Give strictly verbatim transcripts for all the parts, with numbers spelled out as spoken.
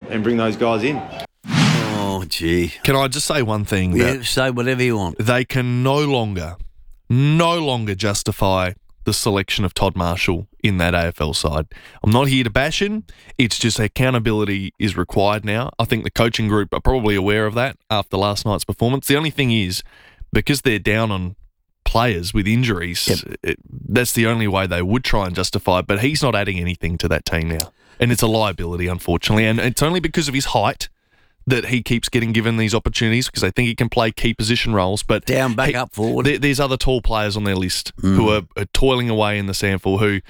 and bring those guys in. Oh, gee. Can I just say one thing? Yeah, that say whatever you want. They can no longer, no longer justify the selection of Todd Marshall in that A F L side. I'm not here to bash him. It's just accountability is required now. I think the coaching group are probably aware of that after last night's performance. The only thing is, because they're down on players with injuries, Yep. it, that's the only way they would try and justify it. But he's not adding anything to that team now. And it's a liability, unfortunately. And it's only because of his height that he keeps getting given these opportunities, because I think he can play key position roles. But Down, back he- up, forward. there- there's other tall players on their list who are, are toiling away in the sandful who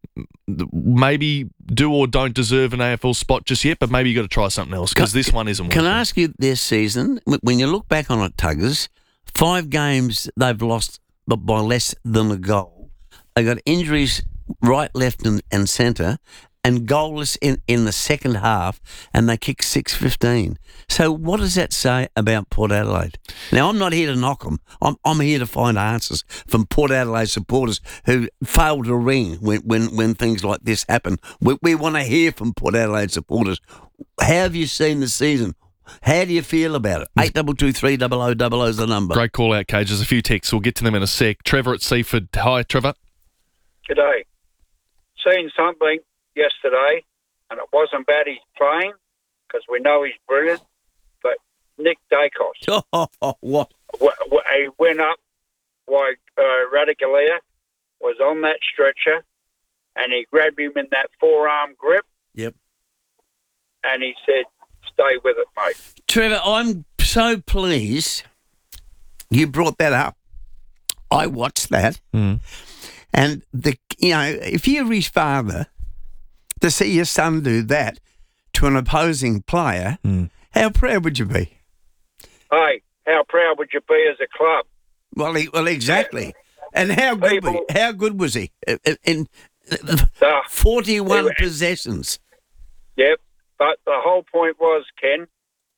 maybe do or don't deserve an A F L spot just yet, but maybe you got to try something else, because this one isn't Can working. I ask you this season, w- when you look back on it, Tuggers, five games they've lost b- by less than a goal. They got injuries right, left, and, and centre, and goalless in, in the second half, and they kicked six fifteen. So what does that say about Port Adelaide? Now, I'm not here to knock them. I'm, I'm here to find answers from Port Adelaide supporters who fail to ring when, when, when things like this happen. We, we want to hear from Port Adelaide supporters. How have you seen the season? How do you feel about it? eight two two three double oh double oh is the number. Great call out, Cage. There's a few texts. We'll get to them in a sec. Trevor at Seaford. Hi, Trevor. G'day. Seen something yesterday, and it wasn't about his playing, because we know he's brilliant, but Nick Dacos. Oh, what? w- w- he went up while uh, Radicalea was on that stretcher, and he grabbed him in that forearm grip, Yep. and he said, stay with it, mate. Trevor, I'm so pleased you brought that up. I watched that. Mm. And, the you know, if you're his father, to see your son do that to an opposing player, Mm. how proud would you be? Hey, how proud would you be as a club? Well, he, well, exactly. And how good, People- was he? How good was he? In, in Uh, forty-one he- possessions. Yep, but the whole point was, Ken,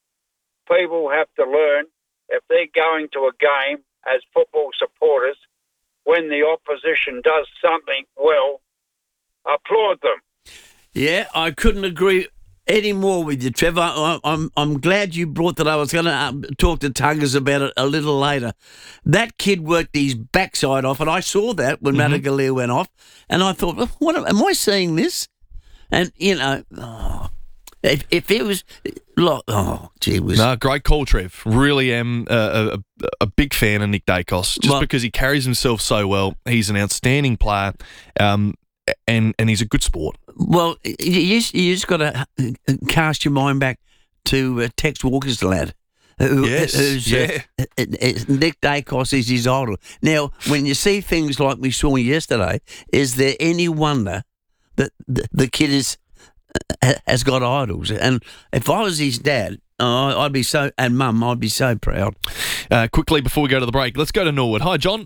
people have to learn, if they're going to a game as football supporters, when the opposition does something well, applaud them. Yeah, I couldn't agree any more with you, Trevor. I, I'm I'm glad you brought that up. I was going to um, talk to Tuggers about it a little later. That kid worked his backside off, and I saw that when Mm-hmm. Radicalea went off, and I thought, what am, am I seeing this? And, you know, oh, if, if it was, like, oh, gee whiz. No, great call, Trev. Really am uh, a, a big fan of Nick Dacos, just Well- because he carries himself so well. He's an outstanding player, um, and and he's a good sport. Well, you, you just, you just got to cast your mind back to uh, Tex Walker's lad. Who, Yes, who's, yeah. Uh, uh, uh, Nick Dacos is his idol. Now, when you see things like we saw yesterday, is there any wonder that the, the kid is uh, has got idols? And if I was his dad, oh, I'd be so, and mum, I'd be so proud. Uh, quickly, before we go to the break, let's go to Norwood. Hi, John.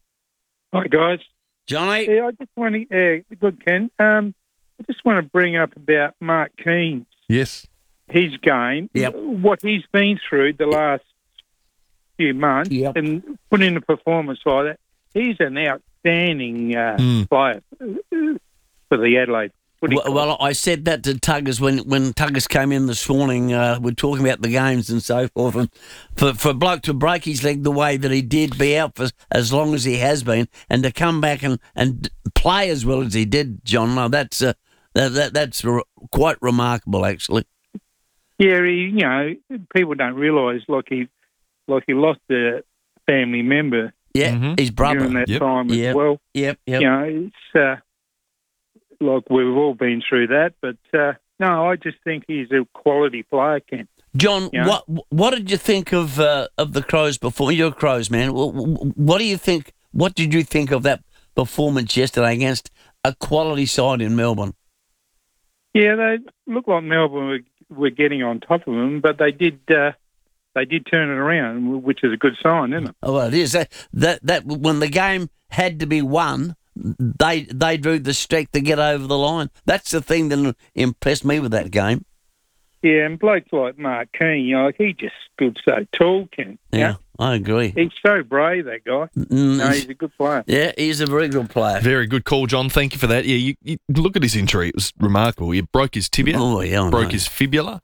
Hi, guys. Johnny? Yeah, I just want to, uh, good, Ken. Um, I just want to bring up about Mark Keane, Yes. his game, Yep. what he's been through the last few months, Yep. and put in a performance like that. He's an outstanding uh, Mm. player for the Adelaide footy Well, club. well, I said that to Tuggers when, when Tuggers came in this morning. Uh, we're talking about the games and so forth. And for, for a bloke to break his leg the way that he did, be out for as long as he has been, and to come back and, and play as well as he did, John, no, that's uh, that, that that's re- quite remarkable, actually. Yeah, he, you know, people don't realise, like he, like he lost a family member Yeah, Mhm. his brother. during that Yep. time as Yep. well. Yep, yep. You know, it's uh, like we've all been through that, but uh, no, I just think he's a quality player, Ken. John, Yeah. what what did you think of uh, of the Crows before? You're a Crows man. What, what do you think? What did you think of that performance yesterday against a quality side in Melbourne? Yeah, they look like Melbourne were, were getting on top of them, but they did uh, they did turn it around, which is a good sign, isn't it? Oh, well, it is that that that when the game had to be won, they they drew the streak to get over the line. That's the thing that impressed me with that game. Yeah, and blokes like Mark Keane, you know, like he just stood so tall, Ken. Yeah, Yeah, I agree. he's so brave, that guy. Mm, No, he's a good player. yeah, he's a very good player. Very good call, John. Thank you for that. Yeah, you, you look at his injury. It was remarkable. He broke his tibia, Oh, yeah, I broke know. his fibula.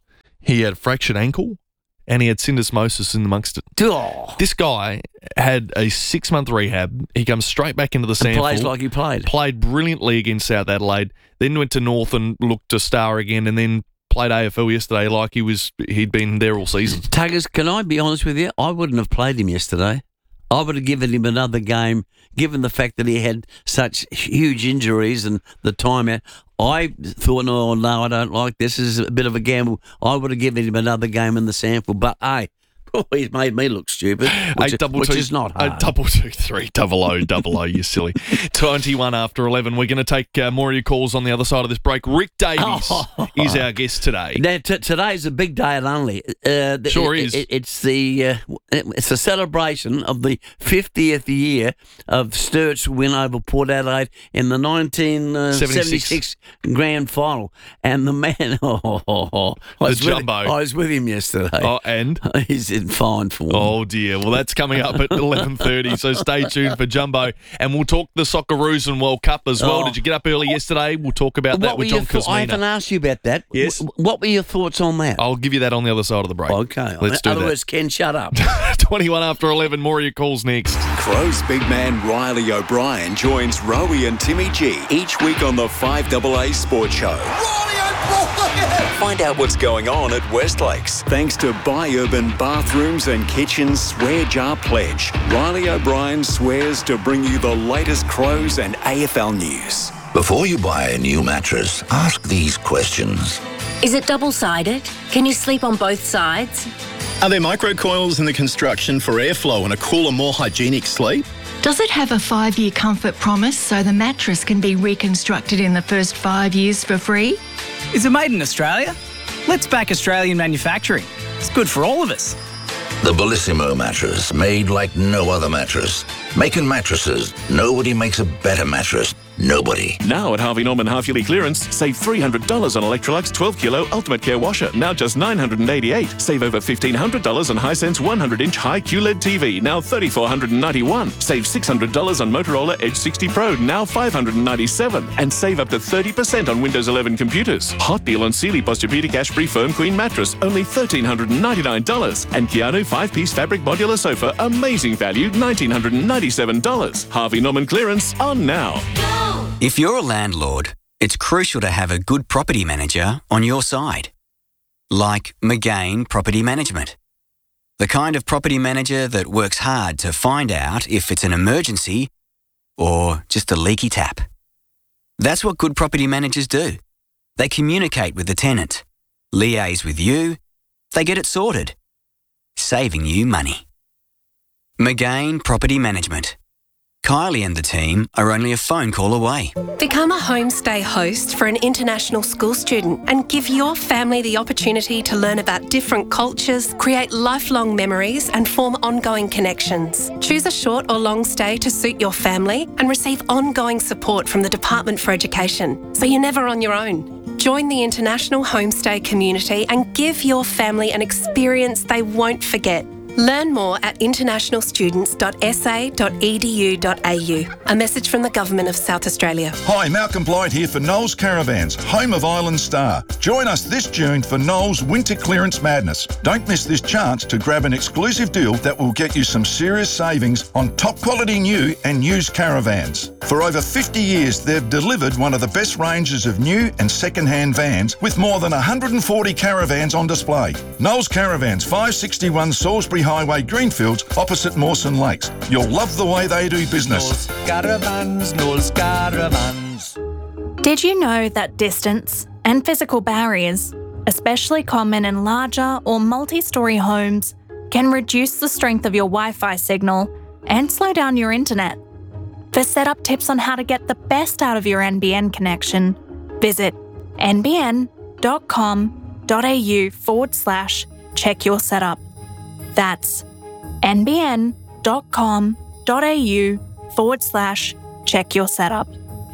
he had a fractured ankle, and he had syndesmosis in amongst it. Oh, This guy had a six-month rehab. He comes straight back into the sample. plays like he played. Played brilliantly against South Adelaide, then went to North and looked to star again, and then played A F L yesterday like he was he'd been there all season. Tuggers, can I be honest with you? I wouldn't have played him yesterday. I would have given him another game, given the fact that he had such huge injuries and the time out. I thought, no, no, I don't like this. This is a bit of a gamble. I would have given him another game in the sample. But, hey, oh, he's made me look stupid, which, Eight double which two, is not hard. Eight double two three double o double o. You silly. Twenty-one after eleven. We're going to take uh, more of your calls on the other side of this break. Rick Davies Oh. is our guest today. Now, t- today's a big day at Unley. Uh, the- Sure it, is. It, it's the uh, it's a celebration of the fiftieth year of Sturt's win over Port Adelaide in the nineteen seventy-six Grand Final. And the man, oh, oh, oh, I, was The with, jumbo. I was with him yesterday. Oh, and? He's in fine form. Oh, dear. Well, that's coming up at eleven thirty, so stay tuned for Jumbo. And we'll talk the Socceroos and World Cup as well. Oh. Did you get up early yesterday? We'll talk about that What were with your John thoughts? I haven't Kosmina. asked you about that. Yes. W- What were your thoughts on that? I'll give you that on the other side of the break. Okay. Let's do In other that. words, Ken, shut up. twenty-one after eleven. More of your calls next. Crows big man Riley O'Brien joins Rowie and Timmy G each week on the five A A Sports Show. Find out what's going on at Westlakes. Thanks to Buy Urban Bathrooms and Kitchens Swear Jar Pledge. Riley O'Brien swears to bring you the latest Crows and A F L news. Before you buy a new mattress, ask these questions. Is it double-sided? Can you sleep on both sides? Are there microcoils in the construction for airflow and a cooler, more hygienic sleep? Does it have a five-year comfort promise so the mattress can be reconstructed in the first five years for free? Is it made in Australia? Let's back Australian manufacturing. It's good for all of us. The Bellissimo mattress, made like no other mattress. Making mattresses, nobody makes a better mattress. Nobody. Now at Harvey Norman half-yearly clearance, save three hundred dollars on Electrolux twelve kilo Ultimate Care Washer, now just nine hundred eighty-eight dollars. Save over fifteen hundred dollars on Hisense one hundred inch high Q L E D T V, now three thousand four hundred ninety-one dollars. Save six hundred dollars on Motorola Edge sixty Pro, now five hundred ninety-seven dollars. And save up to thirty percent on Windows eleven computers. Hot deal on Sealy Posturepedic Ashbury Firm Queen Mattress, only one thousand three hundred ninety-nine dollars. And Keanu five-piece fabric modular sofa, amazing value, one thousand nine hundred ninety-seven dollars. Harvey Norman clearance on now. If you're a landlord, it's crucial to have a good property manager on your side. Like McGain Property Management. The kind of property manager that works hard to find out if it's an emergency or just a leaky tap. That's what good property managers do. They communicate with the tenant, liaise with you, they get it sorted, saving you money. McGain Property Management. Kylie and the team are only a phone call away. Become a homestay host for an international school student and give your family the opportunity to learn about different cultures, create lifelong memories and form ongoing connections. Choose a short or long stay to suit your family and receive ongoing support from the Department for Education, so you're never on your own. Join the international homestay community and give your family an experience they won't forget. Learn more at international students dot s a dot e d u dot a u. A message from the Government of South Australia. Hi, Malcolm Blight here for Knowles Caravans, home of Island Star. Join us this June for Knowles Winter Clearance Madness. Don't miss this chance to grab an exclusive deal that will get you some serious savings on top quality new and used caravans. For over fifty years, they've delivered one of the best ranges of new and second-hand vans with more than one hundred forty caravans on display. Knowles Caravans, five sixty-one Salisbury Highway, Greenfields, opposite Mawson Lakes. You'll love the way they do business. Knowles Caravans, Knowles Caravans. Did you know that distance and physical barriers, especially common in larger or multi-storey homes, can reduce the strength of your Wi-Fi signal and slow down your internet? For setup tips on how to get the best out of your N B N connection, visit nbn.com.au forward slash check your setup. That's nbn.com.au forward slash check your setup.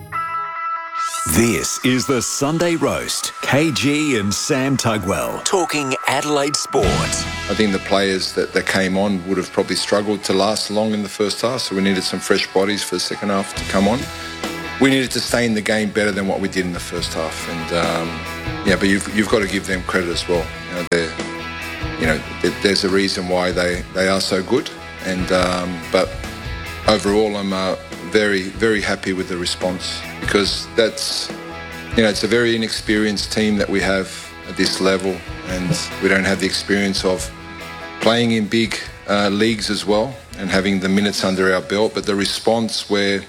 This is the Sunday Roast. K G and Sam Tugwell talking Adelaide sports. I think the players that, that came on would have probably struggled to last long in the first half, so we needed some fresh bodies for the second half to come on. we needed to stay in the game better than what we did in the first half. And um, yeah, but you've you've got to give them credit as well. You know, they're, you know, there's a reason why they, they are so good. And um, but overall, I'm uh, very very happy with the response, because that's, you know, it's a very inexperienced team that we have at this level, and we don't have the experience of playing in big uh, leagues as well and having the minutes under our belt. But the response where,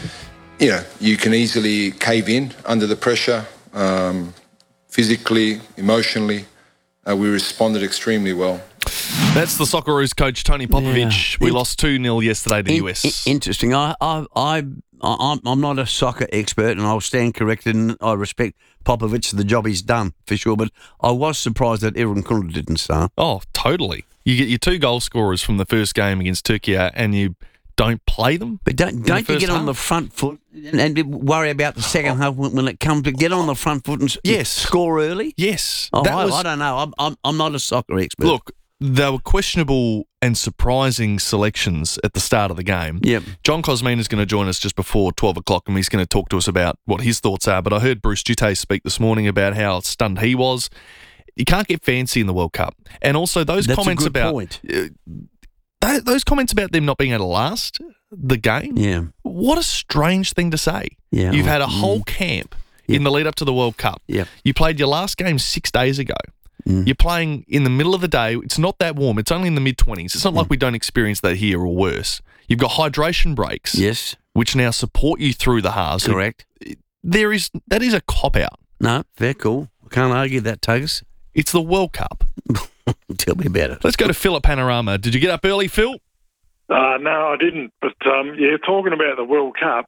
you know, you can easily cave in under the pressure, um, physically, emotionally, uh, we responded extremely well. That's the Socceroos coach, Tony Popovic. Yeah. We lost two nil yesterday to In- U S. I- interesting. I, I, I, I'm, I'm not a soccer expert, and I'll stand corrected, and I respect Popovic for the job he's done, for sure. But I was surprised that Aaron Kunda didn't start. Oh, totally. You get your two goal scorers from the first game against Turkey, and you don't play them. But don't, don't you get half? on the front foot and, and worry about the second half when, when it comes to get on the front foot and s- Yes. score early? Yes. Oh, that I, was- I don't know. I'm, I'm, I'm not a soccer expert. Look, they were questionable and surprising selections at the start of the game. Yep. John Cosmin is going to join us just before twelve o'clock, and he's going to talk to us about what his thoughts are. But I heard Bruce Dute speak this morning about how stunned he was. You can't get fancy in the World Cup. And also those That's a comments good about point. Uh, th- those comments about them not being able to last the game. Yeah. What a strange thing to say. Yeah. You've had a Mm. whole camp Yep. in the lead up to the World Cup. Yep. You played your last game six days ago. Mm. You're playing in the middle of the day. It's not that warm. It's only in the mid-twenties. It's not Mm. like we don't experience that here or worse. You've got hydration breaks, Yes. which now support you through the halves. Correct. There is That is a cop-out. No, very cool. I can't argue that, Tuggers. It's the World Cup. Tell me about it. Let's go to Phil at Panorama. Did you get up early, Phil? Uh, no, I didn't. But, um, yeah, talking about the World Cup,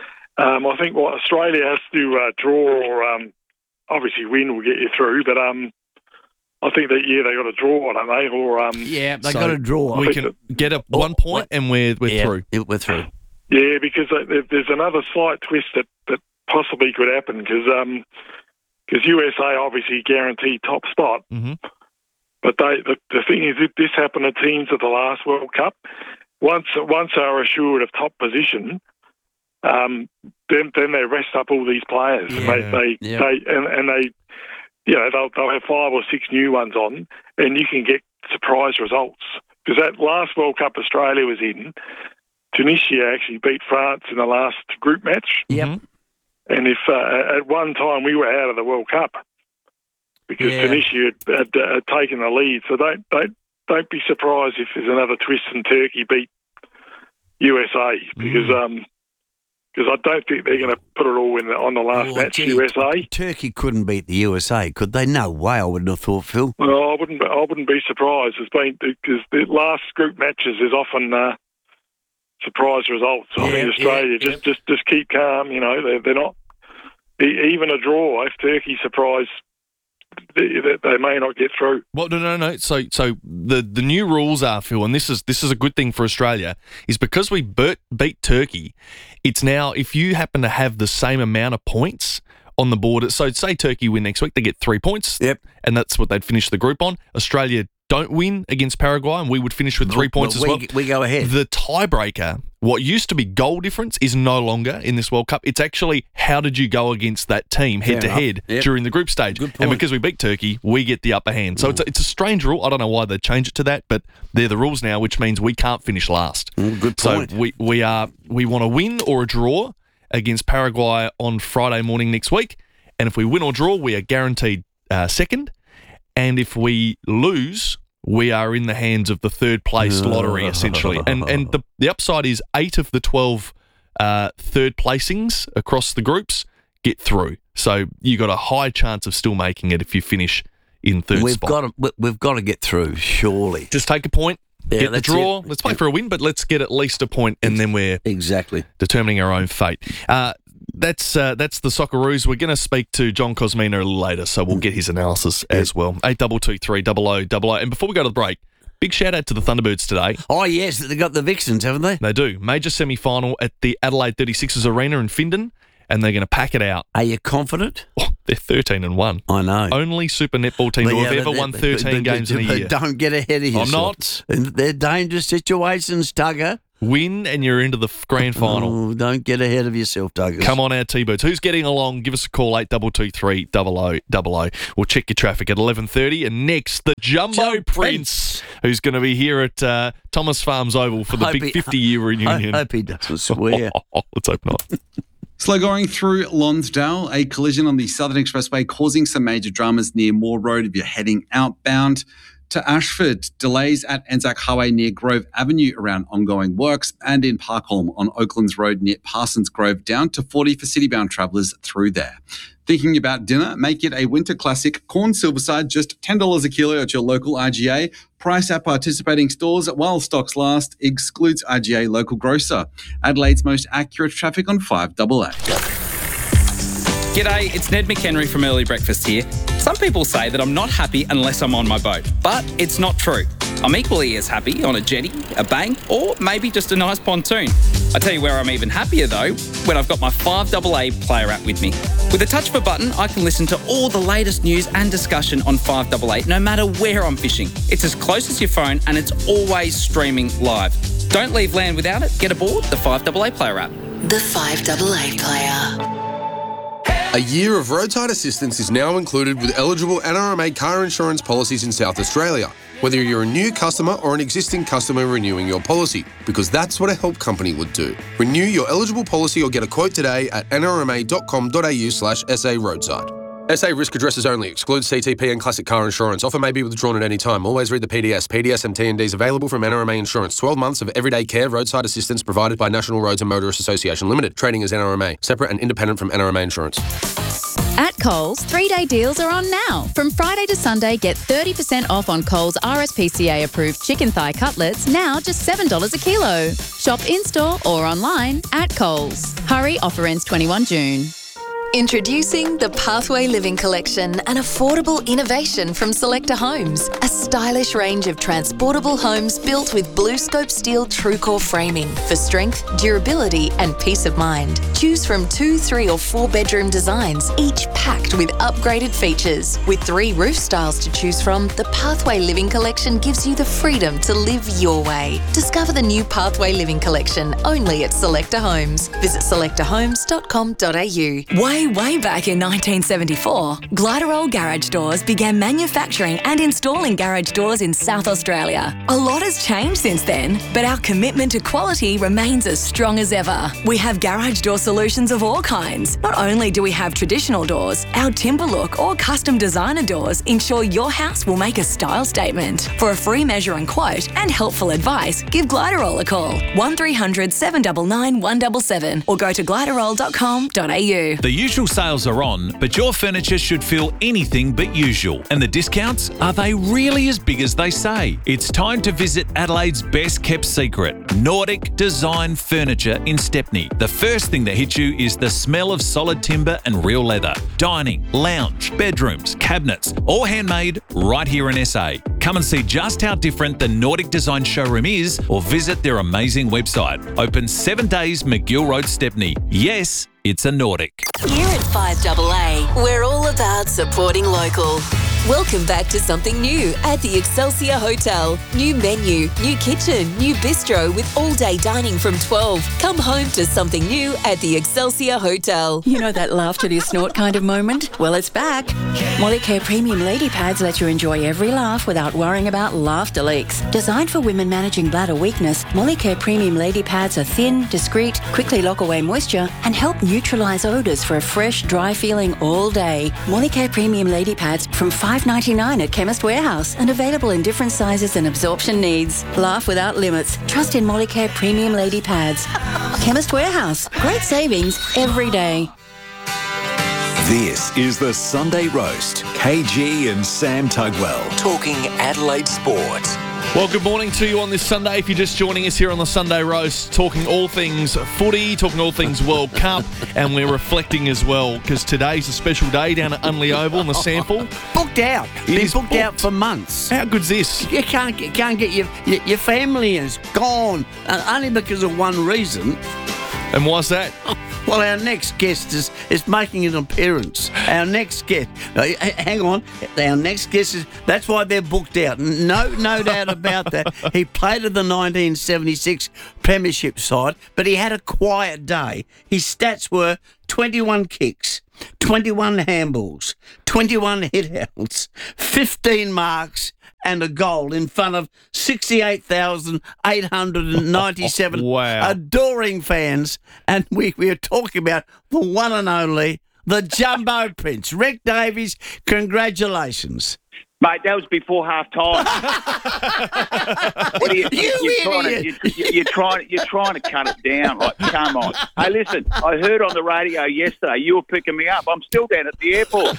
um, I think what Australia has to uh, draw or um, obviously win will get you through. But um, I think that, yeah, they got to draw, don't they? Or um, Yeah, they So got to draw. We can get up one point and we're, we're yeah, through. it- We're through. Yeah, because there- there's another slight twist that, that possibly could happen because um, cause U S A obviously guaranteed top spot. Mhm. But they, the, the thing is, if this happened to teams at the last World Cup, once once they are assured of top position, um, then then they rest up all these players. Yeah, and they, they, yeah. they and, and they, you know, they'll, they'll have five or six new ones on, and you can get surprise results. Because that last World Cup Australia was in, Tunisia actually beat France in the last group match. Yep. And if uh, at one time we were out of the World Cup because Yeah. Tunisia had, had, uh, had taken the lead, so don't don't don't be surprised if there's another twist and Turkey beat U S A because um because I don't think they're going to put it all in the, on the last Well, match. gee, U S A. Turkey couldn't beat the U S A, could they? No way, I wouldn't have thought, Phil. Well, I wouldn't. I wouldn't be surprised. It's been because the last group matches is often uh, surprise results. I Yeah, think Australia yeah, just, just just keep calm. You know, they're, they're not e- even a draw. If Turkey surprise, they, they may not get through. Well, no, no, no. So, so the, the new rules are, Phil, and this is this is a good thing for Australia, is because we beat, beat Turkey. It's now if you happen to have the same amount of points on the board. So, say Turkey win next week, they get three points. Yep, and that's what they'd finish the group on. Australia don't win against Paraguay, and we would finish with three Well, points we, as well. We go ahead. The tiebreaker, what used to be goal difference, is no longer in this World Cup. It's actually how did you go against that team head Fair to enough. head Yep. during the group stage. Good And point. because we beat Turkey, we get the upper hand. So it's, a, it's a strange rule. I don't know why they changed it to that, but they're the rules now, which means we can't finish last. Mm, good point. So we, we are we want to win or a draw against Paraguay on Friday morning next week. And if we win or draw, we are guaranteed uh, second. And if we lose, we are in the hands of the third place lottery, essentially. And and the, the upside is eight of the twelve uh, third placings across the groups get through. So you got a high chance of still making it if you finish in third we've spot. got to, we- we've got to get through, surely. Just take a point, Yeah, get the that's draw. it. Let's play for a win, but let's get at least a point, and then we're exactly determining our own fate. Uh, That's uh, that's the Socceroos. We're going to speak to John Cosmino a little later, so we'll get his analysis as well. Eight double two three double o double o. And before we go to the break, big shout out to the Thunderbirds today. Oh yes, they got the Vixens, haven't they? They do. Major semi final at the Adelaide thirty-sixers Arena in Findon, and they're going to pack it out. Are you confident? Oh, they're thirteen and one. I know. Only Super Netball team But to yeah, have ever but- won but- thirteen but- games in a but year. Don't get ahead of yourself. I'm not. And they're dangerous situations, Tugger. win and you're into the f- grand final. Oh, don't get ahead of yourself, Douglas. Come on, our T-Birds. Who's getting along? Give us a call, eight two two three, double oh double oh. We'll check your traffic at eleven thirty. And next, the Jumbo Jump Prince, Prince. who's going to be here at uh, Thomas Farms Oval for the Hope big he- fifty-year reunion. I hope he doesn't swear. Let's hope not. Slow going through Lonsdale, a collision on the Southern Expressway causing some major dramas near Moore Road if you're heading outbound. To Ashford, delays at Anzac Highway near Grove Avenue around ongoing works, and in Parkholm on Oaklands Road near Parsons Grove down to forty for city-bound travellers through there. Thinking about dinner? Make it a winter classic. Corn Silverside, just ten dollars a kilo at your local I G A. Price at participating stores while stocks last. Excludes I G A local grocer. Adelaide's most accurate traffic on five double A. G'day, it's Ned McHenry from Early Breakfast here. Some people say that I'm not happy unless I'm on my boat, but it's not true. I'm equally as happy on a jetty, a bank, or maybe just a nice pontoon. I tell you where I'm even happier though, when I've got my five double A player app with me. With a touch of a button, I can listen to all the latest news and discussion on five double A, no matter where I'm fishing. It's as close as your phone and it's always streaming live. Don't leave land without it. Get aboard the five double A player app. The five double A player. A year of roadside assistance is now included with eligible N R M A car insurance policies in South Australia, whether you're a new customer or an existing customer renewing your policy, because that's what a help company would do. Renew your eligible policy or get a quote today at n r m a dot com dot a u slash s a roadside. S A risk addresses only. Excludes C T P and classic car insurance. Offer may be withdrawn at any time. Always read the P D S. P D S and T and Ds available from N R M A Insurance. twelve months of everyday care roadside assistance provided by National Roads and Motorists Association Limited. Trading as N R M A. Separate and independent from N R M A Insurance. At Coles, three-day deals are on now. From Friday to Sunday, get thirty percent off on Coles R S P C A-approved chicken thigh cutlets, now just seven dollars a kilo. Shop in-store or online at Coles. Hurry, offer ends twenty-first of June. Introducing the Pathway Living Collection, an affordable innovation from Selector Homes. A stylish range of transportable homes built with BlueScope steel TrueCore framing for strength, durability and peace of mind. Choose from two, three or four bedroom designs, each packed with upgraded features. With three roof styles to choose from, the Pathway Living Collection gives you the freedom to live your way. Discover the new Pathway Living Collection only at Selector Homes. Visit selector homes dot com dot a u. Way, way back in nineteen seventy-four, Gliderol Garage Doors began manufacturing and installing garage doors in South Australia. A lot has changed since then, but our commitment to quality remains as strong as ever. We have garage door solutions of all kinds. Not only do we have traditional doors, our timber look or custom designer doors ensure your house will make a style statement. For a free measure and quote and helpful advice, give Gliderol a call, one three hundred, seven nine nine, one seven seven or go to gliderol dot com dot a u. The usual sales are on, but your furniture should feel anything but usual. And the discounts, are they really as big as they say? It's time to visit Adelaide's best kept secret, Nordic Design Furniture in Stepney. The first thing that hits you is the smell of solid timber and real leather. Dining, lounge, bedrooms, cabinets, all handmade right here in S A. Come and see just how different the Nordic Design showroom is or visit their amazing website. Open seven days, McGill Road, Stepney. Yes, it's a Nordic. Here at five double A, we're all about supporting local. Welcome back to something new at the Excelsior Hotel. New menu, new kitchen, new bistro with all-day dining from twelve. Come home to something new at the Excelsior Hotel. You know that laugh till you snort kind of moment? Well, it's back. Molicare Premium Lady Pads let you enjoy every laugh without worrying about laughter leaks. Designed for women managing bladder weakness, Molicare Premium Lady Pads are thin, discreet, quickly lock away moisture, and help neutralise odours for a fresh, dry feeling all day. Molicare Premium Lady Pads from five ninety-nine at Chemist Warehouse and available in different sizes and absorption needs. Laugh without limits. Trust in Molicare Premium Lady Pads. Chemist Warehouse. Great savings every day. This is the Sunday Roast. K G and Sam Tugwell talking Adelaide sport. Well, good morning to you on this Sunday. If you're just joining us here on the Sunday Roast, talking all things footy, talking all things World Cup, and we're reflecting as well because today's a special day down at Unley Oval in the Sample. Booked out. It Been is booked, booked. out for months. How good's this? You can't get, can't get your, your your family is gone uh, only because of one reason. And why's that? Well, our next guest is, is making an appearance. Our next guest, uh, h- hang on, our next guest is, that's why they're booked out. No, no doubt about that. He played at the nineteen seventy-six Premiership side, but he had a quiet day. His stats were twenty-one kicks, twenty-one handballs, twenty-one hit-outs, fifteen marks, and a goal in front of sixty-eight thousand eight hundred ninety-seven Wow. adoring fans. And we, we are talking about the one and only, the Jumbo Prince. Rick Davies, congratulations. Mate, that was before half time. What are you, You you're, trying to, idiot. you, you're, trying, you're trying to cut it down. Like, come on. Hey, listen, I heard on the radio yesterday you were picking me up. I'm still down at the airport.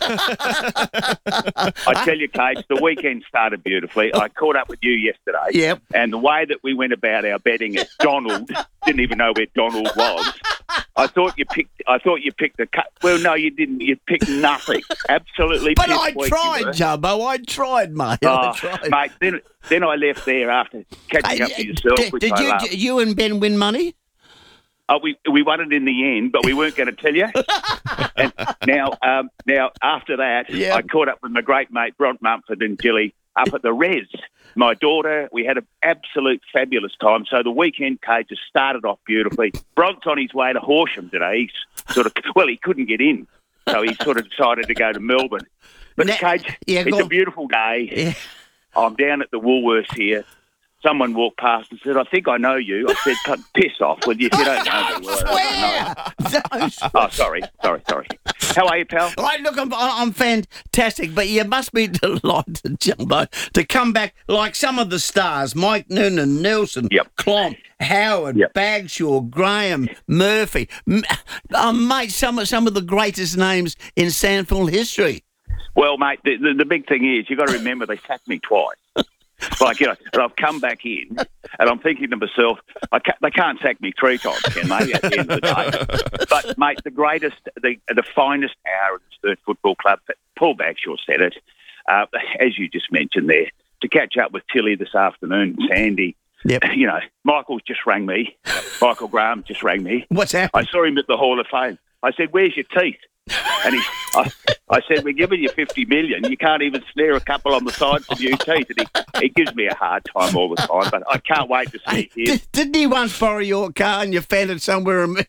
I tell you, Kate, the weekend started beautifully. I caught up with you yesterday. Yep. And the way that we went about our betting at Donald, didn't even know where Donald was. I thought you picked. I thought you picked a cut. Well, no, you didn't. You picked nothing. Absolutely. But piss I weak you tried, were. Jumbo. I tried, mate. I Oh, tried. mate, then, then I left there after catching up with yourself. Did, which did I you, love. did you and Ben win money? Oh, we we won it in the end, but we weren't going to tell you. And now, um, now after that, Yeah. I caught up with my great mate Bront Mumford and Jilly up at the Res. My daughter, we had an absolute fabulous time. So the weekend, Kate, just started off beautifully. Bront's on his way to Horsham today. He's sort of well, he couldn't get in, so he sort of decided to go to Melbourne. But Kate, yeah, it's go a on. beautiful day. I'm down at the Woolworths here. Someone walked past and said, I think I know you. I said, "Cut- piss off. Well, you you don't know me. Well, I don't know. Oh, sorry, sorry, sorry. How are you, pal? Right, look, I'm, I'm fantastic, but you must be delighted, Jumbo, to come back like some of the stars, Mike Noonan, Nelson, Klomp, Howard, Bagshaw, Graham, Murphy. M- Uh, mate, some of, some of the greatest names in Sandfield history. Well, mate, the, the, the big thing is you've got to remember they sacked me twice. Like, you know, and I've come back in and I'm thinking to myself, I ca- they can't sack me three times, can they, at the end of the day? But, mate, the greatest, the the finest hour of the Sturt Football Club, Paul Bagshaw said it, uh, as you just mentioned there, to catch up with Tilly this afternoon, Sandy. Yep. You know, Michael just rang me. Michael Graham just rang me. What's happened? I saw him at the Hall of Fame. I said, where's your teeth? And he, I, I said, we're giving you fifty million. You can't even snare a couple on the side for new teeth. And he, he gives me a hard time all the time, but I can't wait to see him. Did, didn't he once borrow your car and you found it somewhere in,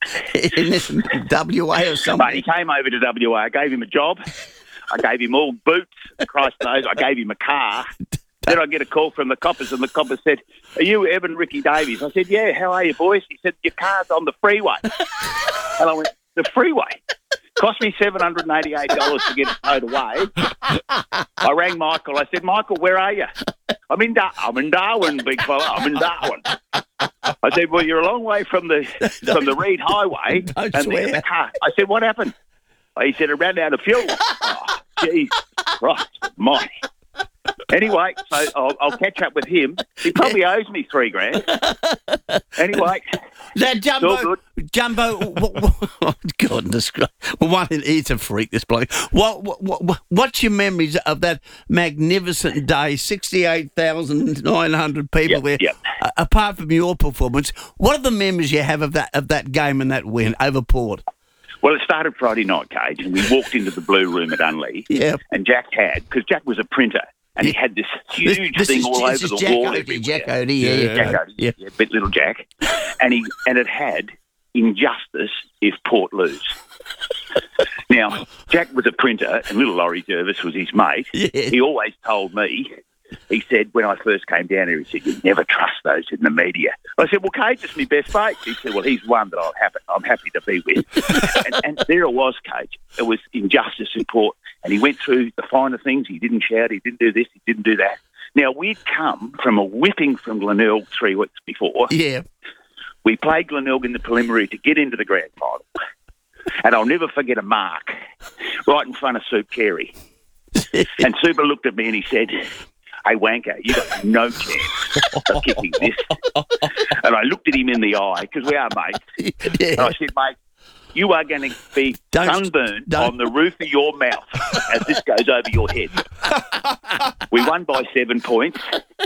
in W A or something? Mate, he came over to W A. I gave him a job. I gave him all boots. Christ knows, I gave him a car. Then I get a call from the coppers, and the coppers said, are you Evan Ricky Davies? I said, yeah, how are you, boys? He said, your car's on the freeway. And I went, the freeway? Cost me seven hundred eighty-eight dollars to get it towed away. I rang Michael. I said, Michael, where are you? I'm in, Dar- I'm in Darwin, big fella. I'm in Darwin. I said, well, you're a long way from the from the Reed Highway. Don't and swear. the car. I said, what happened? He said, it ran out of fuel. Oh, geez, right, my. Anyway, so I'll, I'll catch up with him. He probably owes me three grand. Anyway, Now, it's all Jumbo, good. Jumbo, what, what, goodness gracious. Well, one, he's a freak, this bloke. What, what, what, what's your memories of that magnificent day, sixty-eight thousand nine hundred people Yep, there? yep. Uh, apart from your performance, what are the memories you have of that of that game and that win over Port? Well, it started Friday night, Cage, and we walked into the blue room at Unley. Yeah. And Jack had, because Jack was a printer, and he had this huge This- this thing is- all this over is the Jack wall Odie, everywhere. Jack Odie, yeah, yeah. Jack Odie, Yeah. yeah, bit little Jack. And he and it had injustice if Port lose. Now, Jack was a printer, and little Laurie Jervis was his mate. Yeah. He always told me, he said, when I first came down here, he said, you never trust those in the media. I said, well, Cage is my best mate. He said, well, he's one that I'm happy, I'm happy to be with. and, and there it was, Cage. It was injustice in Port. And he went through the finer things. He didn't shout. He didn't do this. He didn't do that. Now, we'd come from a whipping from Glenelg three weeks before. Yeah. We played Glenelg in the preliminary to get into the grand final. And I'll never forget a mark right in front of Soup Carey. And Super looked at me and he said, hey, Wanker, you got no chance of kicking this. And I looked at him in the eye, because we are mates. Yeah. And I said, mate, you are going to be Don't- sunburned don't- on the roof of your mouth as this goes over your head. We won by seven points.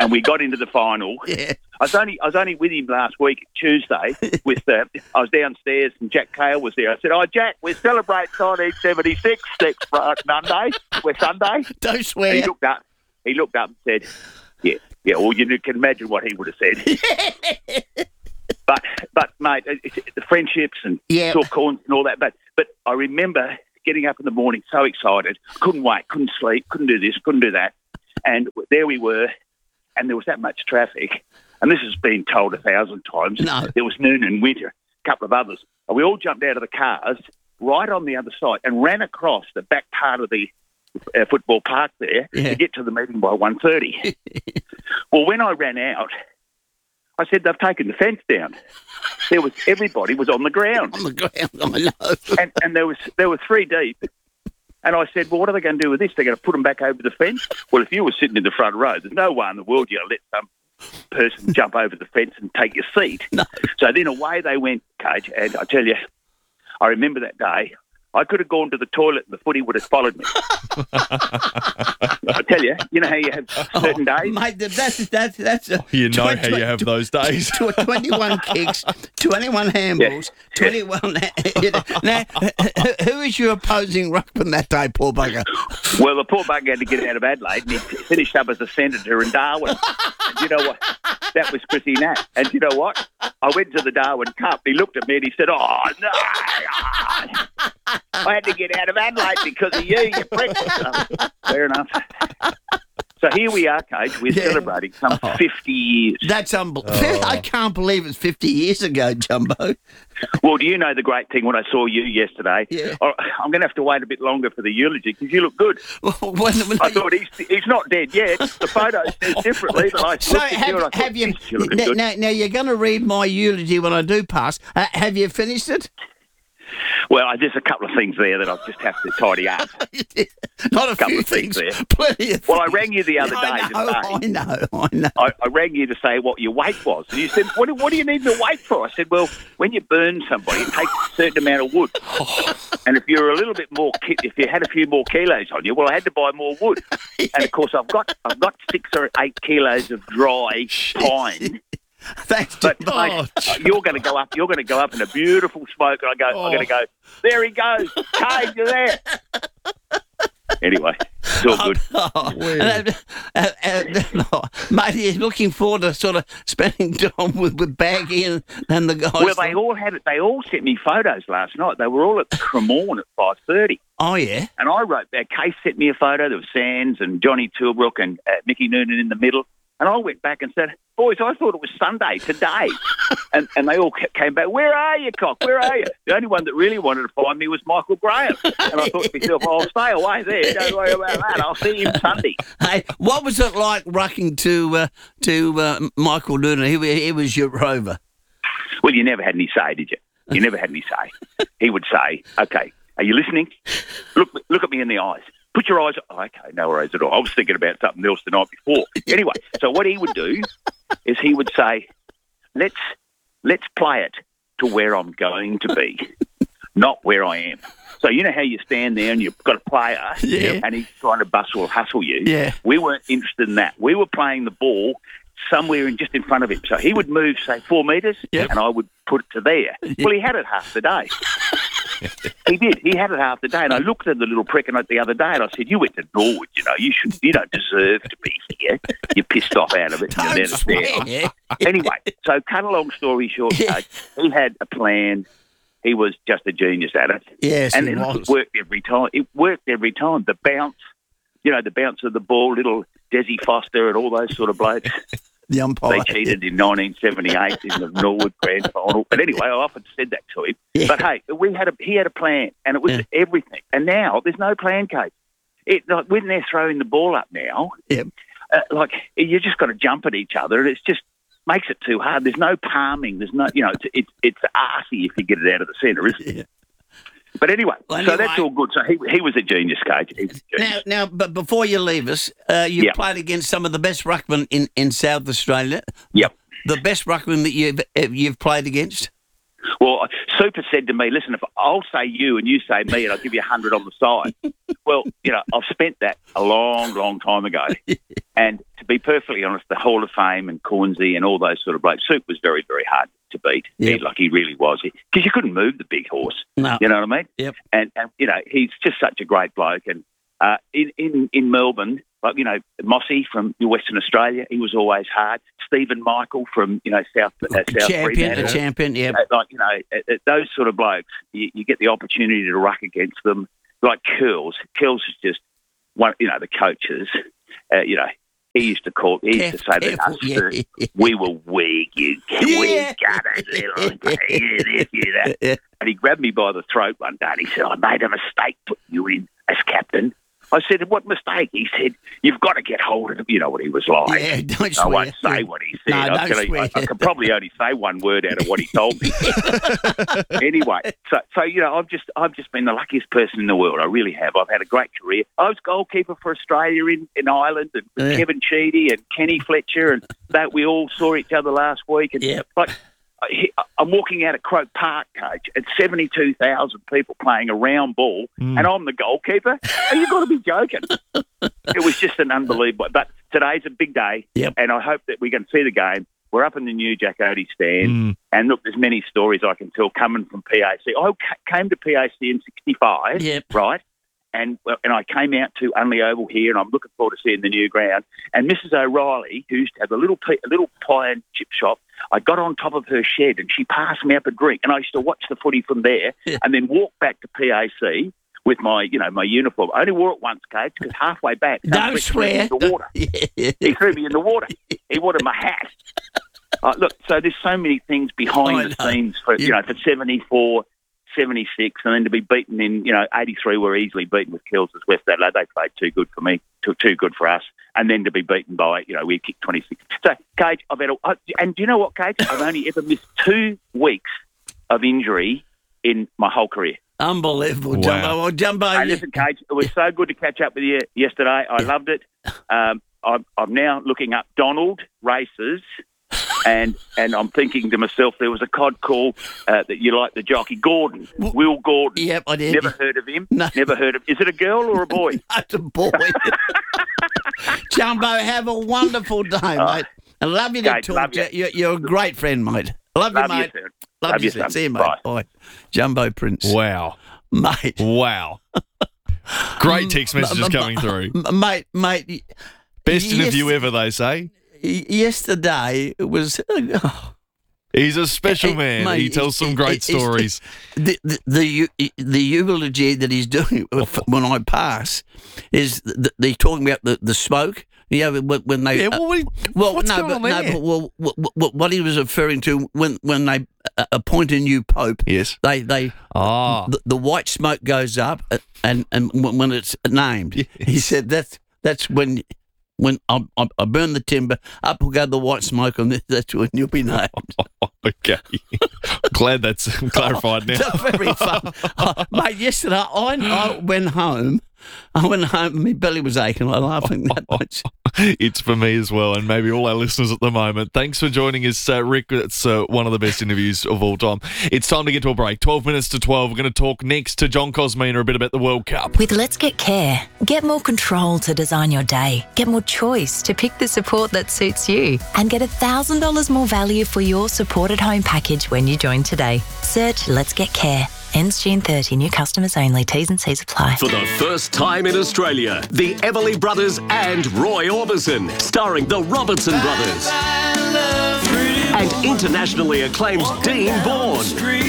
and we got into the final. Yeah. I was only I was only with him last week, Tuesday. With uh, I was downstairs and Jack Cale was there. I said, "Oh, Jack, we're celebrating nineteen seventy-six next Monday. We're Sunday." Don't swear. And he looked up. He looked up and said, "Yeah, yeah." Well, you can imagine what he would have said. but but mate, it's, it's the friendships and yeah. talk corns and all that. But but I remember getting up in the morning so excited, couldn't wait, couldn't sleep, couldn't do this, couldn't do that, and there we were, and there was that much traffic. And this has been told a thousand times. No. There was Noon and Winter, a couple of others. And we all jumped out of the cars right on the other side and ran across the back part of the uh, football park there yeah. to get to the meeting by one thirty. Well, when I ran out, I said, they've taken the fence down. There was everybody was on the ground. On the ground, I know. And, and there was there were three deep. And I said, well, what are they going to do with this? They're going to put them back over the fence? Well, if you were sitting in the front row, there's no way in the world you'll let some person jump over the fence and take your seat. No. So then away they went, Cage, and I tell you, I remember that day. I could have gone to the toilet and the footy would have followed me. I tell you, you know how you have certain oh, days? Mate, that's, that's, that's a... You know twenty, how you have those days. twenty-one kicks, twenty-one handballs, yeah. twenty-one... Now, who is your opposing ruckman that day, poor bugger? Well, the poor bugger had to get out of Adelaide and he finished up as a senator in Darwin. And you know what? That was Chrissy Nat. And you know what? I went to the Darwin Cup. He looked at me and he said, oh, no. I had to get out of Adelaide because of you, you prick. So, fair enough. So here we are, Cage. We're yeah. celebrating some oh. fifty years. That's unbelievable. Oh. I can't believe it's fifty years ago, Jumbo. Well, do you know the great thing when I saw you yesterday? Yeah. I'm going to have to wait a bit longer for the eulogy because you look good. Well, when, when I thought he's, he's not dead yet. The photo says differently. But I so have, you and I have you... you now, now, now, you're going to read my eulogy when I do pass. Uh, have you finished it? Well, there's a couple of things there that I just have to tidy up. Not a, a couple few of things, things there. Plenty of well, things. I rang you the other I day. Know, I know, I know. I, I rang you to say what your weight was. And you said, what, what do you need the weight for? I said, well, when you burn somebody, it takes a certain amount of wood. And if you're a little bit more, ki- if you had a few more kilos on you, well, I had to buy more wood. And, of course, I've got I've got six or eight kilos of dry pine. Thanks, but oh, mate, you're going to go up. You're going to go up in a beautiful smoke, and I go. Oh. I'm going to go. There he goes, Cage, you're there. Anyway, it's all good. Oh, oh, and, uh, uh, uh, mate, he's looking forward to sort of spending time with, with Baggy and, and the guys. Well, they all had it. They all sent me photos last night. They were all at the Cremorne at five thirty. Oh yeah. And I wrote back. Case sent me a photo. There was Sands and Johnny Tilbrook and uh, Mickey Noonan in the middle. And I went back and said, boys, I thought it was Sunday today. and and they all came back, where are you, Cock? Where are you? The only one that really wanted to find me was Michael Graham. And I thought to myself, I'll stay away there. Don't worry about that. I'll see him Sunday. Hey, what was it like rucking to uh, to uh, Michael Noonan? He, he was your rover. Well, you never had any say, did you? You never had any say. He would say, okay, are you listening? Look, look at me in the eyes. Put your eyes... Oh, okay, no worries at all. I was thinking about something else the night before. Anyway, so what he would do is he would say, let's let's play it to where I'm going to be, not where I am. So you know how you stand there and you've got a player yeah. and he's trying to bustle, hustle you? Yeah. We weren't interested in that. We were playing the ball somewhere in, just in front of him. So he would move, say, four metres, yep. and I would put it to there. Yep. Well, he had it half the day. He did. He had it half the day. And I looked at the little prick the other day and I said, you went to Norwood, you know. You should. You don't deserve to be here. You're pissed off out of it. Don't You're there. Anyway, so cut a long story short, yeah. he had a plan. He was just a genius at it. Yes, and he it was. worked every time. It worked every time. The bounce, you know, the bounce of the ball, little Desi Foster and all those sort of blokes. The umpire. They cheated in nineteen seventy-eight in the Norwood Grand Final. But anyway, I often said that to him. Yeah. But hey, we had a he had a plan, and it was yeah. everything. And now there's no plan, Kate. It like when they're throwing the ball up now, yep. uh, like you just got to jump at each other, and it's just makes it too hard. There's no palming. There's no, you know, it's it's, it's arsey if you get it out of the centre, isn't it? Yeah. But anyway, well, anyway, so that's all good. So he he was a genius, Cage. He was a genius. Now, now, but before you leave us, uh, you've yep. played against some of the best ruckmen in, in South Australia. Yep. The best ruckman that you've you've played against. Well, Super said to me, "Listen, if I'll say you and you say me, and I'll give you a hundred on the side." Well, you know, I've spent that a long, long time ago, and to be perfectly honest, the Hall of Fame and Cornsey and all those sort of blokes, Souk was very, very hard to beat. Yep. He, like he really was. Because you couldn't move the big horse. No. You know what I mean? Yep. And, and you know, he's just such a great bloke. And uh, in, in, in Melbourne, like, you know, Mossy from Western Australia, he was always hard. Stephen Michael from, you know, South uh, South champion, Fremantle. a champion, yeah. Uh, like, you know, uh, uh, those sort of blokes, you, you get the opportunity to ruck against them. Like Curls. Curls is just one, you know, the coaches, uh, you know, he used to call, he used to say that us, yeah. we were weak, you we got it, little this, you that. And he grabbed me by the throat one day and he said, I made a mistake putting you in as captain. I said, what mistake? He said, you've got to get hold of him. You know what he was like. Yeah, don't I swear. won't say what he said. No, I, don't tell you, swear. I, I can probably only say one word out of what he told me. Anyway, so so you know, I've just I've just been the luckiest person in the world. I really have. I've had a great career. I was goalkeeper for Australia in, in Ireland, and with Yeah. Kevin Sheedy and Kenny Fletcher, and that we all saw each other last week. And Yep. like, I- I'm walking out of Croke Park, coach, at seventy-two thousand people playing a round ball, Mm. and I'm the goalkeeper. Oh, you've got to be joking. It was just an unbelievable. But today's a big day, Yep. and I hope that we can see the game. We're up in the new Jack Oatey stand, Mm. and look, there's many stories I can tell coming from P A C. I ca- came to P A C in sixty-five, Yep. right? And well, and I came out to Unley Oval here, and I'm looking forward to seeing the new ground. And Missus O'Reilly, who used to have a little pe- a little pie and chip shop, I got on top of her shed, and she passed me up a drink, and I used to watch the footy from there, and then walk back to P A C with my, you know, my uniform. I only wore it once, coach, because halfway back, Don't Humphrey threw me swear. in the water. He threw me in the water. He wanted my hat. Uh, look, so there's so many things behind I the know. scenes for you know for seventy-four, seventy-six, and then to be beaten in you know eighty-three, we're easily beaten with Kills as West Adelaide. They played too good for me, too too good for us, and then to be beaten by you know we kicked twenty-six. So, Cage, I've had a, I, and do you know what, Cage? I've only ever missed two weeks of injury in my whole career. Unbelievable, Wow. Jumbo. Well, Jumbo, Hey, you- listen, Cage, it was so good to catch up with you yesterday. I loved it. Um, I'm, I'm now looking up Donald races, and and I'm thinking to myself, there was a cod call uh, that you like the jockey, Gordon, Will Gordon. Yep, I did. Never heard of him. No. Never heard of. Is it a girl or a boy? That's a boy. Jumbo, have a wonderful day, mate. I love you to Kate, talk love to you. you. You're, you're a great friend, mate. Love, Love you, you, mate. sir. Love, Love you, you, sir. son. See you, mate. Bye. Bye. Jumbo Prince. Wow. Mate. Wow. Great text messages M- coming through. M- mate, mate. Best yes- interview ever, they say. y- Yesterday, it was... oh, He's a special eh, man. mate, he tells some it- great it- it's- stories. The, the, the, eu- the eulogy that he's doing when I pass is th- they're talking about the, the smoke. Yeah, when, when they Yeah, uh, well, what- well, what's no, going but, on no, there? but well, what, what, what he was referring to when when they uh, appoint a new pope, Yes. they they Ah. the, the white smoke goes up, uh, and and when when it's named, he said that's that's when. When I, I, I burn the timber, up will go the white smoke, and that's when you'll be named. Okay. Glad that's clarified now. It's very fun. Oh, mate, yesterday I, I went home. I went home and my belly was aching. I laughing that much. It's for me as well, and maybe all our listeners at the moment. Thanks for joining us, uh, Rick. It's uh, one of the best interviews of all time. It's time to get to a break. twelve minutes to twelve. We're going to talk next to John Cosmina a bit about the World Cup. With Let's Get Care, get more control to design your day, get more choice to pick the support that suits you, and get one thousand dollars more value for your supported home package when you join today. Search Let's Get Care. Ends June thirtieth. New customers only. T's and C's apply. For the first time in Australia, the Everly Brothers and Roy Orbison, starring the Robertson Brothers. And internationally acclaimed Dean Bourne.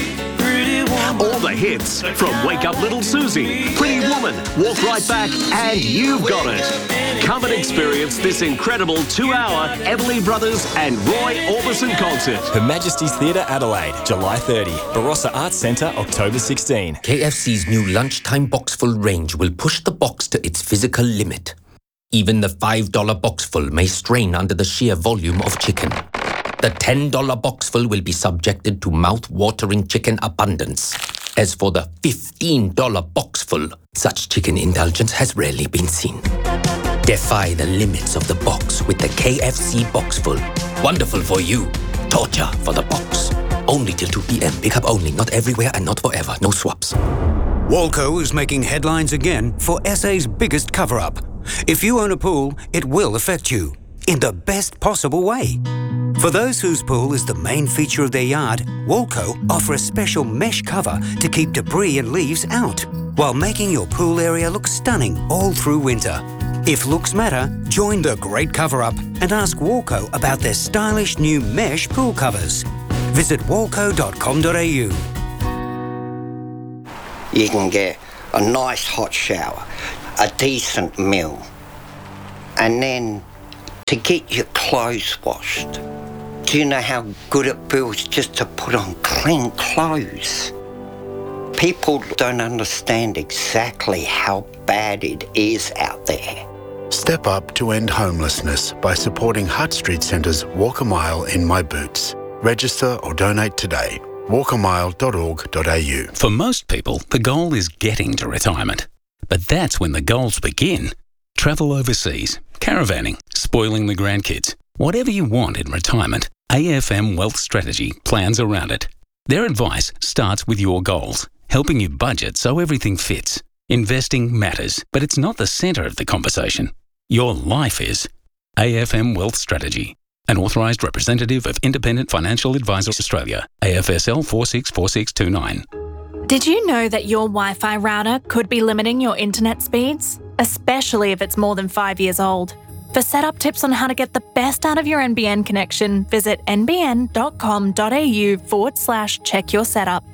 All the hits from Wake Up Little Susie, Pretty Woman, Walk Right Back, and You've Got It. Come and experience this incredible two-hour Everly Brothers and Roy Orbison concert. Her Majesty's Theatre Adelaide, July thirtieth. Barossa Arts Centre, October sixteenth. K F C's new lunchtime boxful range will push the box to its physical limit. Even the five dollar boxful may strain under the sheer volume of chicken. The ten dollar boxful will be subjected to mouth-watering chicken abundance. As for the fifteen dollar boxful, such chicken indulgence has rarely been seen. Defy the limits of the box with the K F C boxful. Wonderful for you. Torture for the box. Only till two p.m. Pick up only. Not everywhere and not forever. No swaps. Walco is making headlines again for S A's biggest cover-up. If you own a pool, it will affect you. in the best possible way. For those whose pool is the main feature of their yard, Walco offer a special mesh cover to keep debris and leaves out, while making your pool area look stunning all through winter. If looks matter, join the great cover-up and ask Walco about their stylish new mesh pool covers. Visit walco dot com dot a u. You can get a nice hot shower, a decent meal, and then to get your clothes washed. Do you know how good it feels just to put on clean clothes? People don't understand exactly how bad it is out there. Step up to end homelessness by supporting Hutt Street Centre's Walk a Mile in My Boots. Register or donate today. walk a mile dot org dot a u. For most people, the goal is getting to retirement. But that's when the goals begin. Travel overseas, caravanning, spoiling the grandkids. Whatever you want in retirement, A F M Wealth Strategy plans around it. Their advice starts with your goals, helping you budget so everything fits. Investing matters, but it's not the centre of the conversation. Your life is. A F M Wealth Strategy. An authorised representative of Independent Financial Advisors Australia, A F S L four six four six two nine. Did you know that your Wi-Fi router could be limiting your internet speeds? Especially if it's more than five years old. For setup tips on how to get the best out of your N B N connection, visit n b n dot com dot a u forward slash check your setup.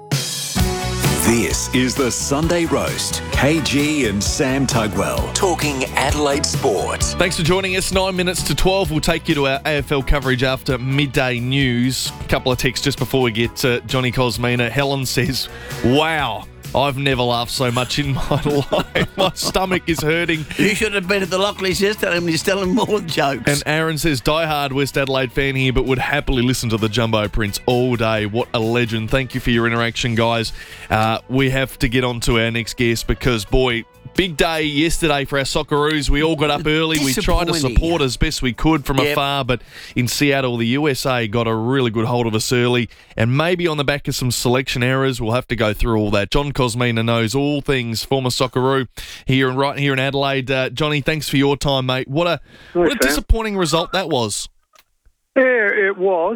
This is the Sunday Roast. K G and Sam Tugwell talking Adelaide sports. Thanks for joining us. Nine minutes to twelve. We'll take you to our A F L coverage after midday news. A couple of texts just before we get to Johnny Cosmina. Helen says, wow, I've never laughed so much in my life. My stomach is hurting. You should have been at the Lockleys yesterday when he's telling more jokes. And Aaron says, die-hard West Adelaide fan here, but would happily listen to the Jumbo Prince all day. What a legend. Thank you for your interaction, guys. Uh, we have to get on to our next guest because, boy, big day yesterday for our Socceroos. We all got up early. We tried to support as best we could from yep. afar, but in Seattle, the U S A got a really good hold of us early, and maybe on the back of some selection errors, we'll have to go through all that. John Cosmina knows all things former Socceroo here and right here in Adelaide. Uh, Johnny, thanks for your time, mate. What a what a disappointing result that was. Yeah, it was,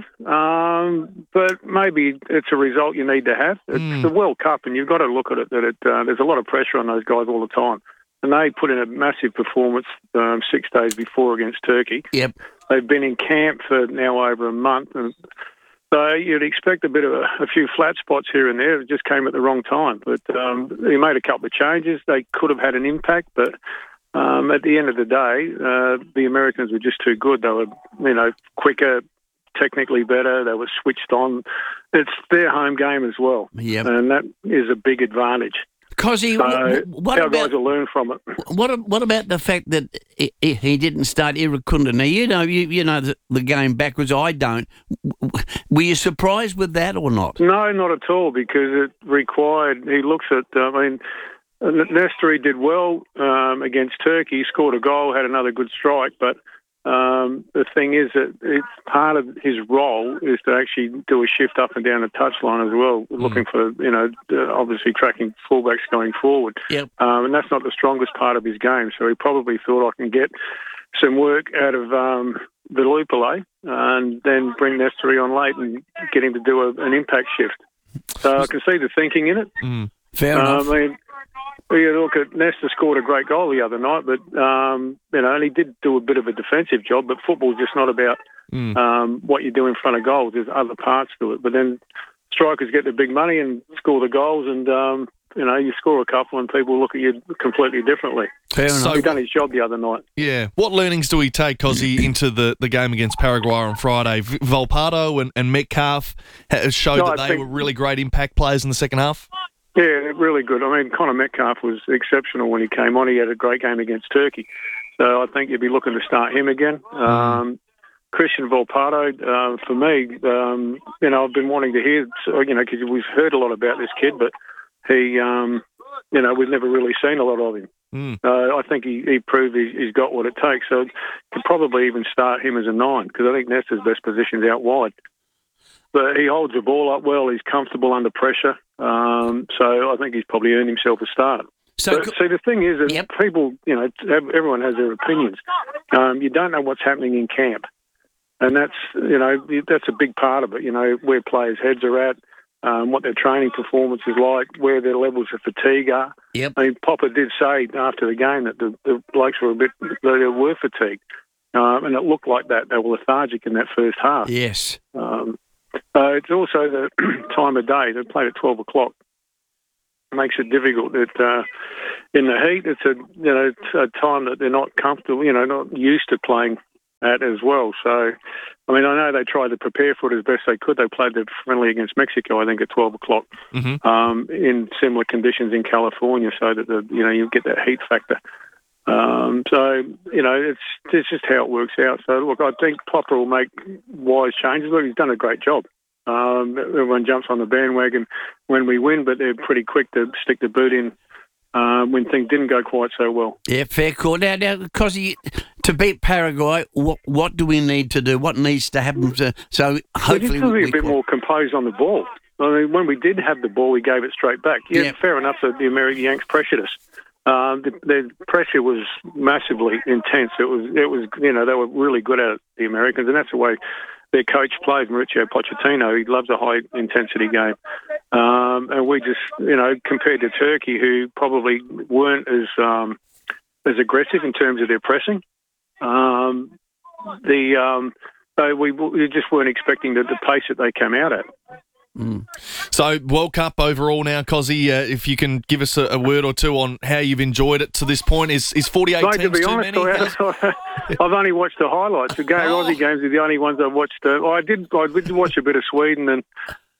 um, but maybe it's a result you need to have. It's mm. the World Cup, and you've got to look at it that it, uh, there's a lot of pressure on those guys all the time. And they put in a massive performance um, six days before against Turkey. Yep. They've been in camp for now over a month, and so you'd expect a bit of a, a few flat spots here and there. It just came at the wrong time. But um, he made a couple of changes. They could have had an impact, but Um, at the end of the day, uh, the Americans were just too good. They were, you know, quicker, technically better. They were switched on. It's their home game as well, yep. and that is a big advantage. Cosy, so what, what our about, guys will learn from it. What What about the fact that he, he didn't start Irakunda? Now you know you you know the, the game backwards. I don't. Were you surprised with that or not? No, not at all, because it required. He looks at. I mean. Nesteri did well um, against Turkey, scored a goal, had another good strike, but um, the thing is that it's part of his role is to actually do a shift up and down the touchline as well, mm. looking for, you know, obviously tracking fullbacks going forward. Yep. Um, and that's not the strongest part of his game, so he probably thought I can get some work out of um, the Lupale and then bring Nesteri on late and get him to do a, an impact shift. So I can see the thinking in it. Mm. Fair uh, enough. I mean, you look at Nesta scored a great goal the other night, but um, you know, and he did do a bit of a defensive job. But football's just not about mm. um, what you do in front of goals. There's other parts to it. But then strikers get the big money and score the goals, and um, you know, you score a couple, and people look at you completely differently. Fair enough. So he done his job the other night. Yeah. What learnings do we take, Cosy, into the, the game against Paraguay on Friday? V- Volpato and, and Metcalf showed no, that they think... were really great impact players in the second half. Yeah, really good. I mean, Connor Metcalf was exceptional when he came on. He had a great game against Turkey. So I think you'd be looking to start him again. Um, Christian Volpato, uh, for me, um, you know, I've been wanting to hear, you know, because we've heard a lot about this kid, but he, um, you know, we've never really seen a lot of him. Mm. Uh, I think he, he proved he, he's got what it takes. So you could probably even start him as a nine, because I think Nesta's best position's out wide. But he holds the ball up well. He's comfortable under pressure. Um, so I think he's probably earned himself a start. So, but, see, the thing is that yep. people, you know, everyone has their opinions. Um, you don't know what's happening in camp. And that's, you know, that's a big part of it, you know, where players' heads are at, um, what their training performance is like, where their levels of fatigue are. Yep. I mean, Popper did say after the game that the, the blokes were a bit, they were fatigued. Um, and it looked like that. They were lethargic in that first half. Yes. Um, so it's also the time of day. They played at twelve o'clock. It makes it difficult. That uh, in the heat, it's a you know it's a time that they're not comfortable, you know, not used to playing at as well. So, I mean, I know they tried to prepare for it as best they could. They played the friendly against Mexico, I think, at twelve o'clock Mm-hmm. um, in similar conditions in California, so that the you know you get that heat factor. Um, so, you know, it's it's just how it works out. So, look, I think Popper will make wise changes. Look, he's done a great job. Um, everyone jumps on the bandwagon when we win, but they're pretty quick to stick the boot in um, when things didn't go quite so well. Yeah, fair call. Now, now, because to beat Paraguay, what what do we need to do? What needs to happen? To, so hopefully we'll we, be we a bit more composed on the ball. I mean, when we did have the ball, we gave it straight back. Yeah, Yeah. fair enough that the American Yanks pressured us. Um, the, the pressure was massively intense. It was, it was, you know, they were really good at it, the Americans, and that's the way their coach plays, Mauricio Pochettino. He loves a high-intensity game. Um, and we just, you know, compared to Turkey, who probably weren't as um, as aggressive in terms of their pressing, um, the um, so we, we just weren't expecting the, the pace that they came out at. Mm. So, World Cup overall now, Cozzy, uh, if you can give us a, a word or two on how you've enjoyed it to this point. Is is forty-eight Mate, teams to be too honest, many? I, I've only watched the highlights. The game, Oh. Aussie games are the only ones I've watched. Uh, well, I did. I did watch a bit of Sweden and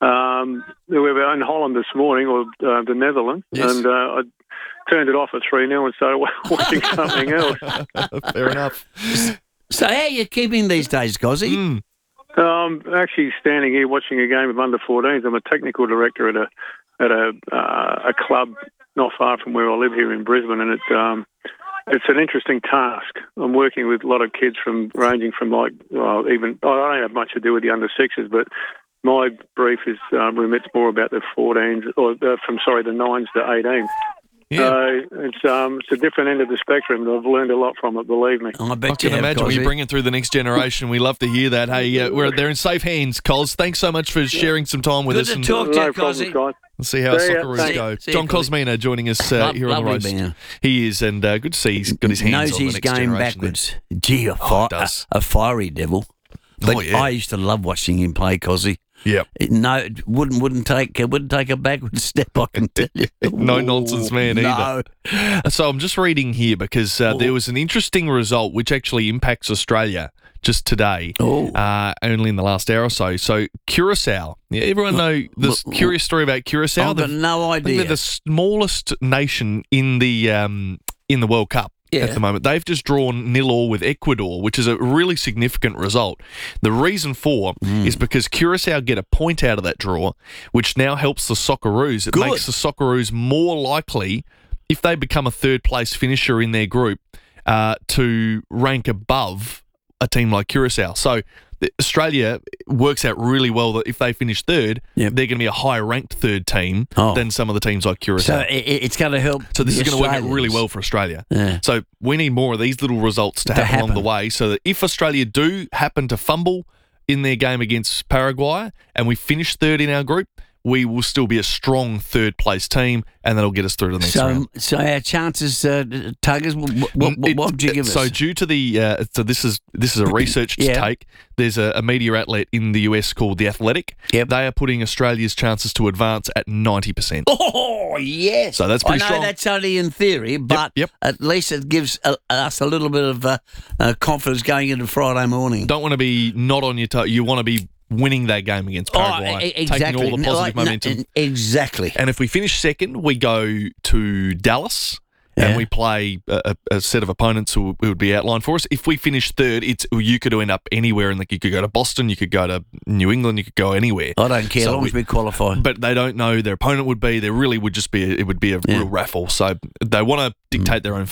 um, we were in Holland this morning, or uh, the Netherlands, Yes. and uh, I turned it off at three nil and started watching something else. Fair enough. So how are you keeping these days, Cozzy? Mm. I'm actually standing here watching a game of under fourteens. I'm a technical director at a at a uh, a club not far from where I live here in Brisbane, and it um, it's an interesting task. I'm working with a lot of kids from ranging from like well, even I don't have much to do with the under sixes, but my brief is um, remits more about the fourteens or uh, from sorry the nines to eighteen. Yeah. So it's um it's a different end of the spectrum, and I've learned a lot from it. Believe me. I bet I can imagine when you bring it through the next generation. We love to hear that. Hey, uh, we're they're in safe hands, Coz. Thanks so much for sharing some time with Good us. to and talk to you, No problems, Cozzy. guys. Let's see how See ya. Socceroos Thanks. go. See ya, John Cozzy. Cosmina joining us uh, Lo- here on the lovely roast. man. He is, and uh, good to see he's got his hands knows on the his next game generation there. backwards. Gee, a, Oh, fi- it does. a, a fiery devil. But Oh, yeah. I used to love watching him play, Cozzy. Yep. It, no, it wouldn't wouldn't take it wouldn't take a backward step. I can tell you. No nonsense man no. either. So I'm just reading here because uh, there was an interesting result which actually impacts Australia just today, Oh. uh, only in the last hour or so. So Curacao. Yeah, everyone know this Well, curious story about Curacao? I've got They've- no I think idea. they're the smallest nation in the um, in the World Cup. Yeah. At the moment, they've just drawn nil all with Ecuador, which is a really significant result. The reason for Mm. is because Curacao get a point out of that draw, which now helps the Socceroos. It Good. makes the Socceroos more likely, if they become a third place finisher in their group, uh, to rank above a team like Curacao. So the- Australia works out really well that if they finish third, Yep. they're going to be a higher ranked third team Oh. than some of the teams like Curacao. So it, it's going to help. So this the is going to work out really Australians. well for Australia. Yeah. So we need more of these little results to, To happen, along happen. the way, so that if Australia do happen to fumble in their game against Paraguay and we finish third in our group, we will still be a strong third place team, and that'll get us through to the next So, round. so our chances, uh, Tuggers. What, what, what, It- what would you give so us? due to the uh, so this is this is a research Yeah. take. There's a, a media outlet in the U S called The Athletic. Yep. They are putting Australia's chances to advance at ninety percent. Oh yes. So that's I pretty know strong. that's only in theory, but yep. at least it gives uh, us a little bit of uh, uh, confidence going into Friday morning. Don't want to be not on your toe. You want to be winning that game against Paraguay, Oh, e- exactly. taking all the No, positive no, momentum. exactly. And if we finish second, we go to Dallas. And Yeah. we play a, a a set of opponents who, who would be outlined for us. If we finish third, it's you could end up anywhere. And like you could go to Boston, you could go to New England, you could go anywhere. I don't care, as So long as we qualify. But they don't know their opponent would be. There really would just be. A, it would be a Yeah. real raffle. So they want to dictate their own fate,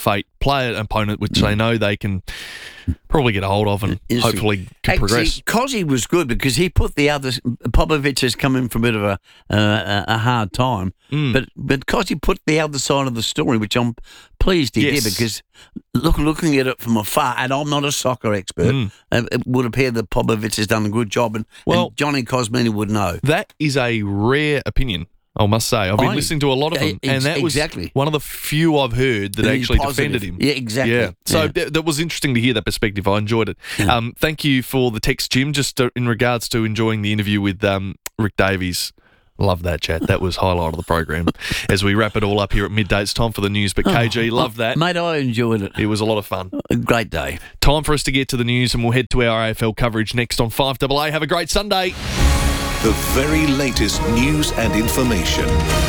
play an opponent which they know they can probably get a hold of and Is- hopefully can progress. Actually, Cozzy was good because he put the others. Popovic has come in for a bit of a uh, a hard time, Mm. but but Cozzy put the other side of the story, which I'm pleased he Yes. did because look, looking at it from afar, and I'm not a soccer expert, Mm. uh, it would appear that Popovic has done a good job, and, Well- and Johnny Cosmini would know. That is a rare opinion, I must say. I've been I- listening to a lot of them, Ex- and that was exactly. one of the few I've heard that That he's actually positive. defended him. Yeah, exactly. Yeah, so Yeah. th- that was interesting to hear that perspective. I enjoyed it. Um, thank you for the text, Jim, just uh, in regards to enjoying the interview with um, Rick Davies. Love that chat. That was highlight of the program. As we wrap it all up here at midday, it's time for the news. But K G, Oh, love that. Mate, I enjoyed it. It was a lot of fun. A great day. Time for us to get to the news, and we'll head to our A F L coverage next on five A A. Have a great Sunday. The very latest news and information.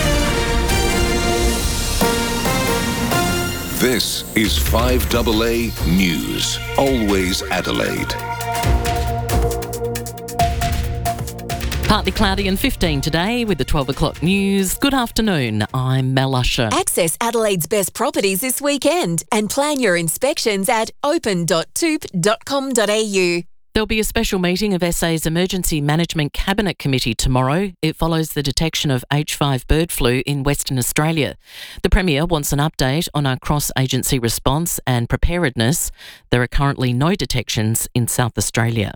This is five A A News. Always Adelaide. Partly cloudy and fifteen today with the twelve o'clock news. Good afternoon, I'm Mel Usher. Access Adelaide's best properties this weekend and plan your inspections at open dot toop dot com dot a u. There'll be a special meeting of S A's Emergency Management Cabinet Committee tomorrow. It follows the detection of H five bird flu in Western Australia. The Premier wants an update on our cross-agency response and preparedness. There are currently no detections in South Australia.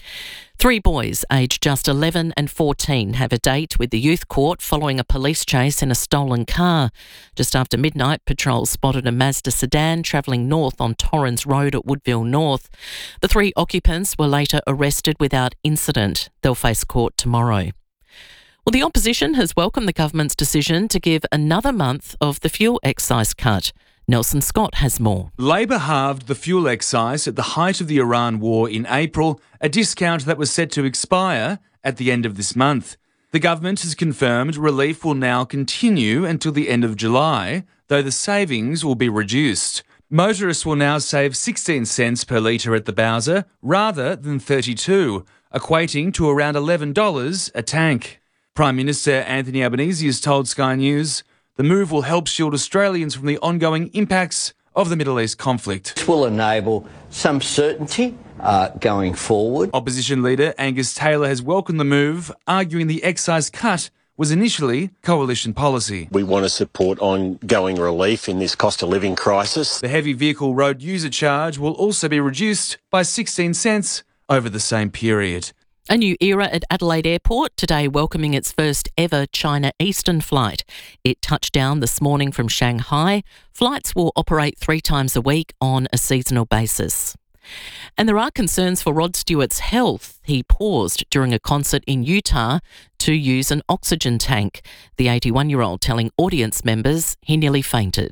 Three boys, aged just eleven and fourteen, have a date with the youth court following a police chase in a stolen car. Just after midnight, patrols spotted a Mazda sedan travelling north on Torrens Road at Woodville North. The three occupants were later arrested without incident. They'll face court tomorrow. Well, the opposition has welcomed the government's decision to give another month of the fuel excise cut. Nelson Scott has more. Labor halved the fuel excise at the height of the Iran war in April, a discount that was set to expire at the end of this month. The government has confirmed relief will now continue until the end of July, though the savings will be reduced. Motorists will now save sixteen cents per litre at the Bowser rather than thirty-two, equating to around eleven dollars a tank. Prime Minister Anthony Albanese has told Sky News the move will help shield Australians from the ongoing impacts of the Middle East conflict. This will enable some certainty uh, going forward. Opposition leader Angus Taylor has welcomed the move, arguing the excise cut was initially coalition policy. We want to support ongoing relief in this cost of living crisis. The heavy vehicle road user charge will also be reduced by sixteen cents over the same period. A new era at Adelaide Airport, today welcoming its first ever China Eastern flight. It touched down this morning from Shanghai. Flights will operate three times a week on a seasonal basis. And there are concerns for Rod Stewart's health. He paused during a concert in Utah to use an oxygen tank. The eighty-one-year-old telling audience members he nearly fainted.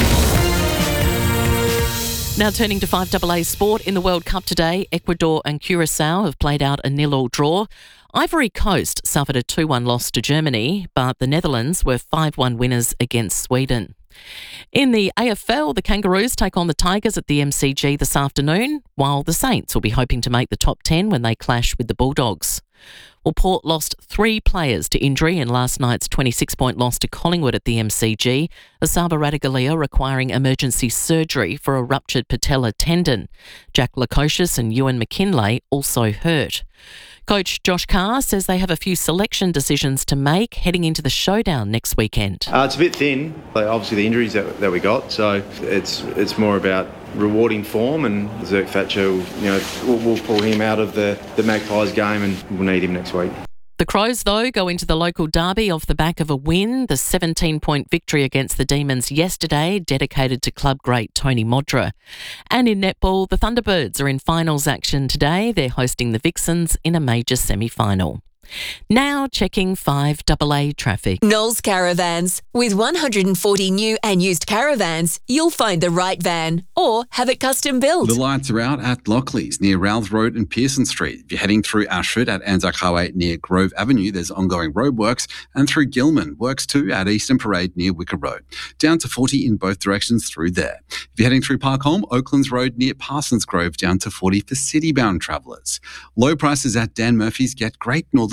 Now turning to five A A sport, in the World Cup today, Ecuador and Curacao have played out a nil-all draw. Ivory Coast suffered a two one loss to Germany, but the Netherlands were five one winners against Sweden. In the A F L, the Kangaroos take on the Tigers at the M C G this afternoon, while the Saints will be hoping to make the top ten when they clash with the Bulldogs. Well, Port lost three players to injury in last night's twenty-six point loss to Collingwood at the M C G, Asaba Radaglia requiring emergency surgery for a ruptured patella tendon. Jack Lukosius and Ewan McKinlay also hurt. Coach Josh Carr says they have a few selection decisions to make heading into the showdown next weekend. Uh, it's a bit thin, like obviously the injuries that, that we got, so it's it's more about rewarding form, and Zerk Thatcher, you know, we'll, we'll pull him out of the, the Magpies game and we'll need him next week. The Crows, though, go into the local derby off the back of a win, the seventeen point victory against the Demons yesterday, dedicated to club great Tony Modra. And in netball, the Thunderbirds are in finals action today. They're hosting the Vixens in a major semi-final. Now checking five A A traffic. Knowles Caravans. With one hundred forty new and used caravans, you'll find the right van or have it custom built. The lights are out at Lockleys near Ralph Road and Pearson Street. If you're heading through Ashford at Anzac Highway near Grove Avenue, there's ongoing roadworks, and through Gilman, works too at Eastern Parade near Wicker Road. Down to forty in both directions through there. If you're heading through Parkholme, Oaklands Road near Parsons Grove, down to forty for city-bound travellers. Low prices at Dan Murphy's get great northern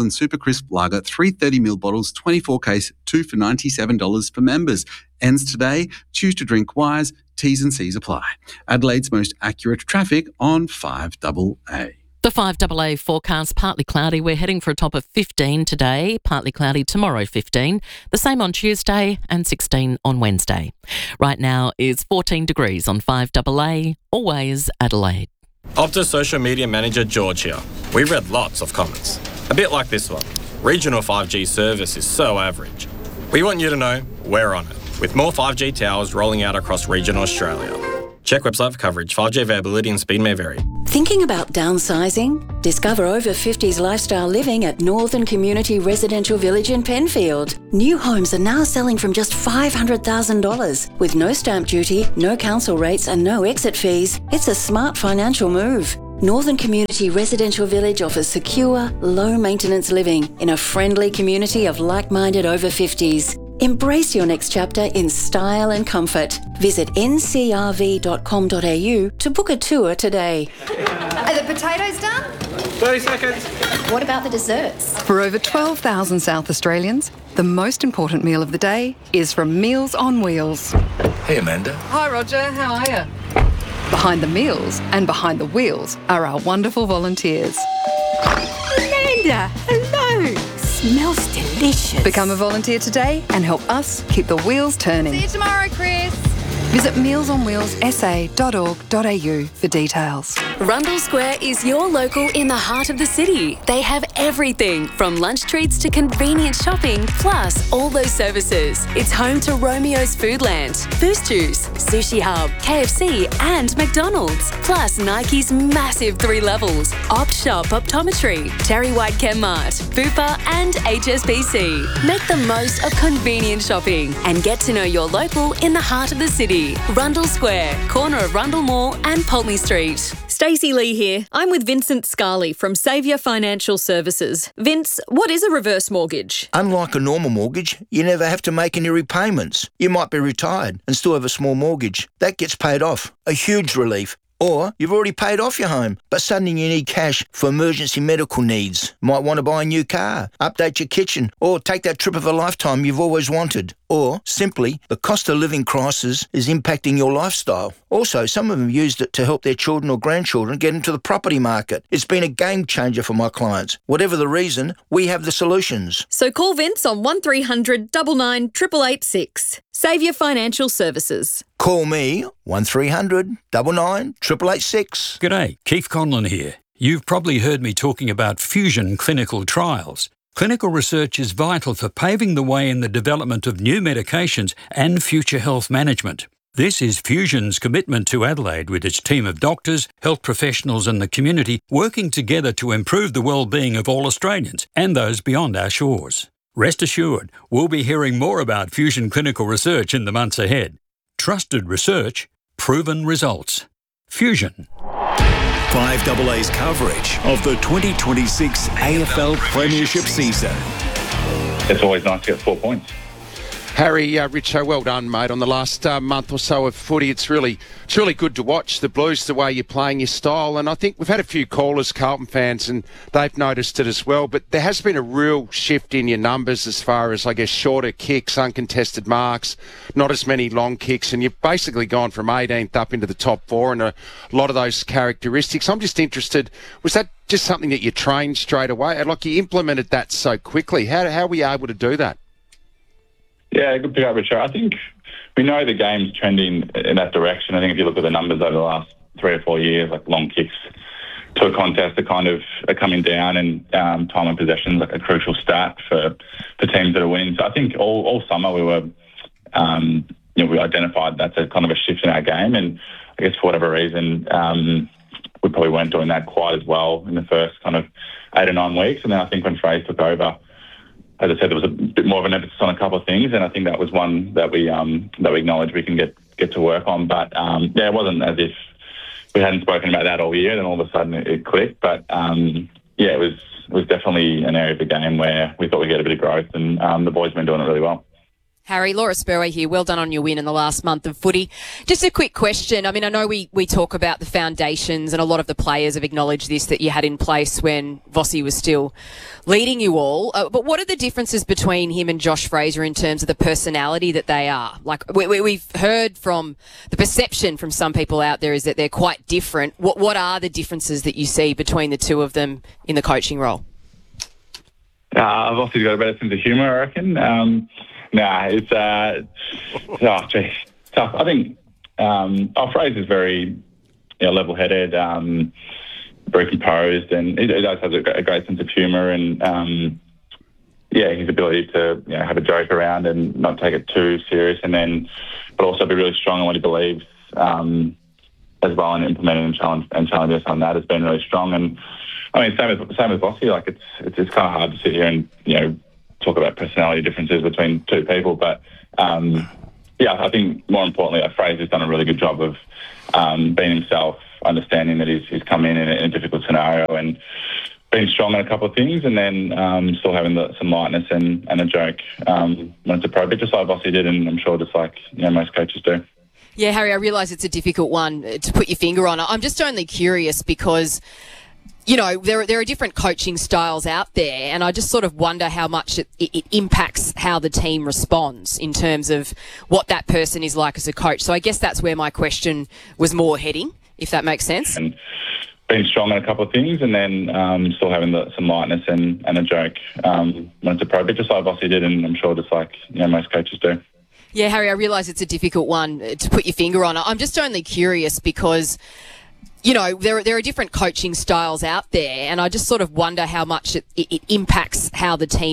and Super Crisp Lager three thirty milliliter bottles, twenty-four case, two for ninety-seven dollars for members. Ends today. Choose to drink wise. T's and C's apply. Adelaide's most accurate traffic on five double A. The five double A forecast, partly cloudy. We're heading for a top of fifteen today, partly cloudy tomorrow, fifteen. The same on Tuesday and sixteen on Wednesday. Right now is fourteen degrees on five double A, always Adelaide. Optus social media manager George here. We read lots of comments. A bit like this one. Regional five G service is so average. We want you to know we're on it, with more five G towers rolling out across regional Australia. Check website for coverage. five G availability and speed may vary. Thinking about downsizing? Discover over fifties lifestyle living at Northern Community Residential Village in Penfield. New homes are now selling from just five hundred thousand dollars. With no stamp duty, no council rates and no exit fees, it's a smart financial move. Northern Community Residential Village offers secure, low-maintenance living in a friendly community of like-minded over fifties. Embrace your next chapter in style and comfort. Visit n c r v dot com dot a u to book a tour today. Are the potatoes done? thirty seconds. What about the desserts? For over twelve thousand South Australians, the most important meal of the day is from Meals on Wheels. Hey, Amanda. Hi, Roger. How are you? Behind the meals and behind the wheels are our wonderful volunteers. Amanda, hello. Smells delicious. Become a volunteer today and help us keep the wheels turning. See you tomorrow, Chris. Visit meals on wheels s a dot org dot a u for details. Rundle Square is your local in the heart of the city. They have everything from lunch treats to convenient shopping, plus all those services. It's home to Romeo's Foodland, Boost Juice, Sushi Hub, K F C and McDonald's. Plus Nike's massive three levels, Opt Shop Optometry, Terry White Chemmart, Bupa and H S B C. Make the most of convenient shopping and get to know your local in the heart of the city. Rundle Square, corner of Rundle Mall and Pulteney Street. Stacey Lee here. I'm with Vincent Scarley from Saviour Financial Services. Vince, what is a reverse mortgage? Unlike a normal mortgage, you never have to make any repayments. You might be retired and still have a small mortgage. That gets paid off. A huge relief. Or you've already paid off your home, but suddenly you need cash for emergency medical needs. Might want to buy a new car, update your kitchen, or take that trip of a lifetime you've always wanted. Or, simply, the cost of living crisis is impacting your lifestyle. Also, some of them used it to help their children or grandchildren get into the property market. It's been a game changer for my clients. Whatever the reason, we have the solutions. So call Vince on one three hundred nine nine eight eight eight six. Saviour Financial Services. Call me, one three hundred nine nine eight eight eight six. G'day, Keith Conlon here. You've probably heard me talking about fusion clinical trials. Clinical research is vital for paving the way in the development of new medications and future health management. This is Fusion's commitment to Adelaide with its team of doctors, health professionals and the community working together to improve the well-being of all Australians and those beyond our shores. Rest assured, we'll be hearing more about Fusion clinical research in the months ahead. Trusted research, proven results. Fusion. five double A's coverage of the twenty twenty-six A F L Premiership season. It's always nice to get four points. Harry, uh, Richo, well done, mate. On the last uh, month or so of footy, it's really, it's really good to watch the Blues, the way you're playing your style. And I think we've had a few callers, Carlton fans, and they've noticed it as well. But there has been a real shift in your numbers as far as, I guess, shorter kicks, uncontested marks, not as many long kicks. And you've basically gone from eighteenth up into the top four and a lot of those characteristics. I'm just interested, was that just something that you trained straight away? Like, you implemented that so quickly. How, how were you able to do that? Yeah, good pick up, Richard. I think we know the game's trending in that direction. I think if you look at the numbers over the last three or four years, like long kicks to a contest are kind of are coming down, and um, time of possession is like a crucial stat for, for teams that are winning. So I think all, all summer we were, um, you know, we identified that's a kind of a shift in our game, and I guess for whatever reason, um, we probably weren't doing that quite as well in the first kind of eight or nine weeks. And then I think when Fraser took over, as I said, there was a bit more of an emphasis on a couple of things, and I think that was one that we um, that we acknowledged we can get, get to work on. But um, yeah, it wasn't as if we hadn't spoken about that all year, then all of a sudden it, it clicked. But um, yeah, it was it was definitely an area of the game where we thought we'd get a bit of growth, and um, the boys have been doing it really well. Harry, Laura Spurway here. Well done on your win in the last month of footy. Just a quick question. I mean, I know we, we talk about the foundations, and a lot of the players have acknowledged this, that you had in place when Vossi was still leading you all. Uh, but what are the differences between him and Josh Fraser in terms of the personality that they are? Like, we, we, we've heard from the perception from some people out there is that they're quite different. What, what are the differences that you see between the two of them in the coaching role? Uh, Vossi's got a better sense of humour, I reckon. Um, Nah, it's uh, oh, geez, tough. I think um, oh, Fraser's very, you know, level-headed, um, very composed, and he, he does have a, a great sense of humour, and um, yeah, his ability to, you know, have a joke around and not take it too serious, and then but also be really strong in what he believes um, as well, and implementing and challenge and challenge us on that has been really strong. And I mean, same as same as Vossi, like it's it's, it's kind of hard to sit here and, you know, talk about personality differences between two people, but um, yeah, I think more importantly, like, Fraser's done a really good job of um, being himself, understanding that he's, he's come in in a, in a difficult scenario and being strong in a couple of things, and then um, still having the, some lightness and, and a joke um, when it's appropriate, just like Vossi did, and I'm sure just like, you know, most coaches do. Yeah, Harry, I realise it's a difficult one to put your finger on. I'm just only curious because, you know, there, there are different coaching styles out there, and I just sort of wonder how much it, it, it impacts how the team responds in terms of what that person is like as a coach. So I guess that's where my question was more heading, if that makes sense. And being strong in a couple of things, and then um, still having the, some lightness and, and a joke um, when it's appropriate, just like Vossi did, and I'm sure just like, you know, most coaches do. Yeah, Harry, I realise it's a difficult one to put your finger on. I'm just only curious because, you know, there, there are different coaching styles out there, and I just sort of wonder how much it, it, it impacts how the team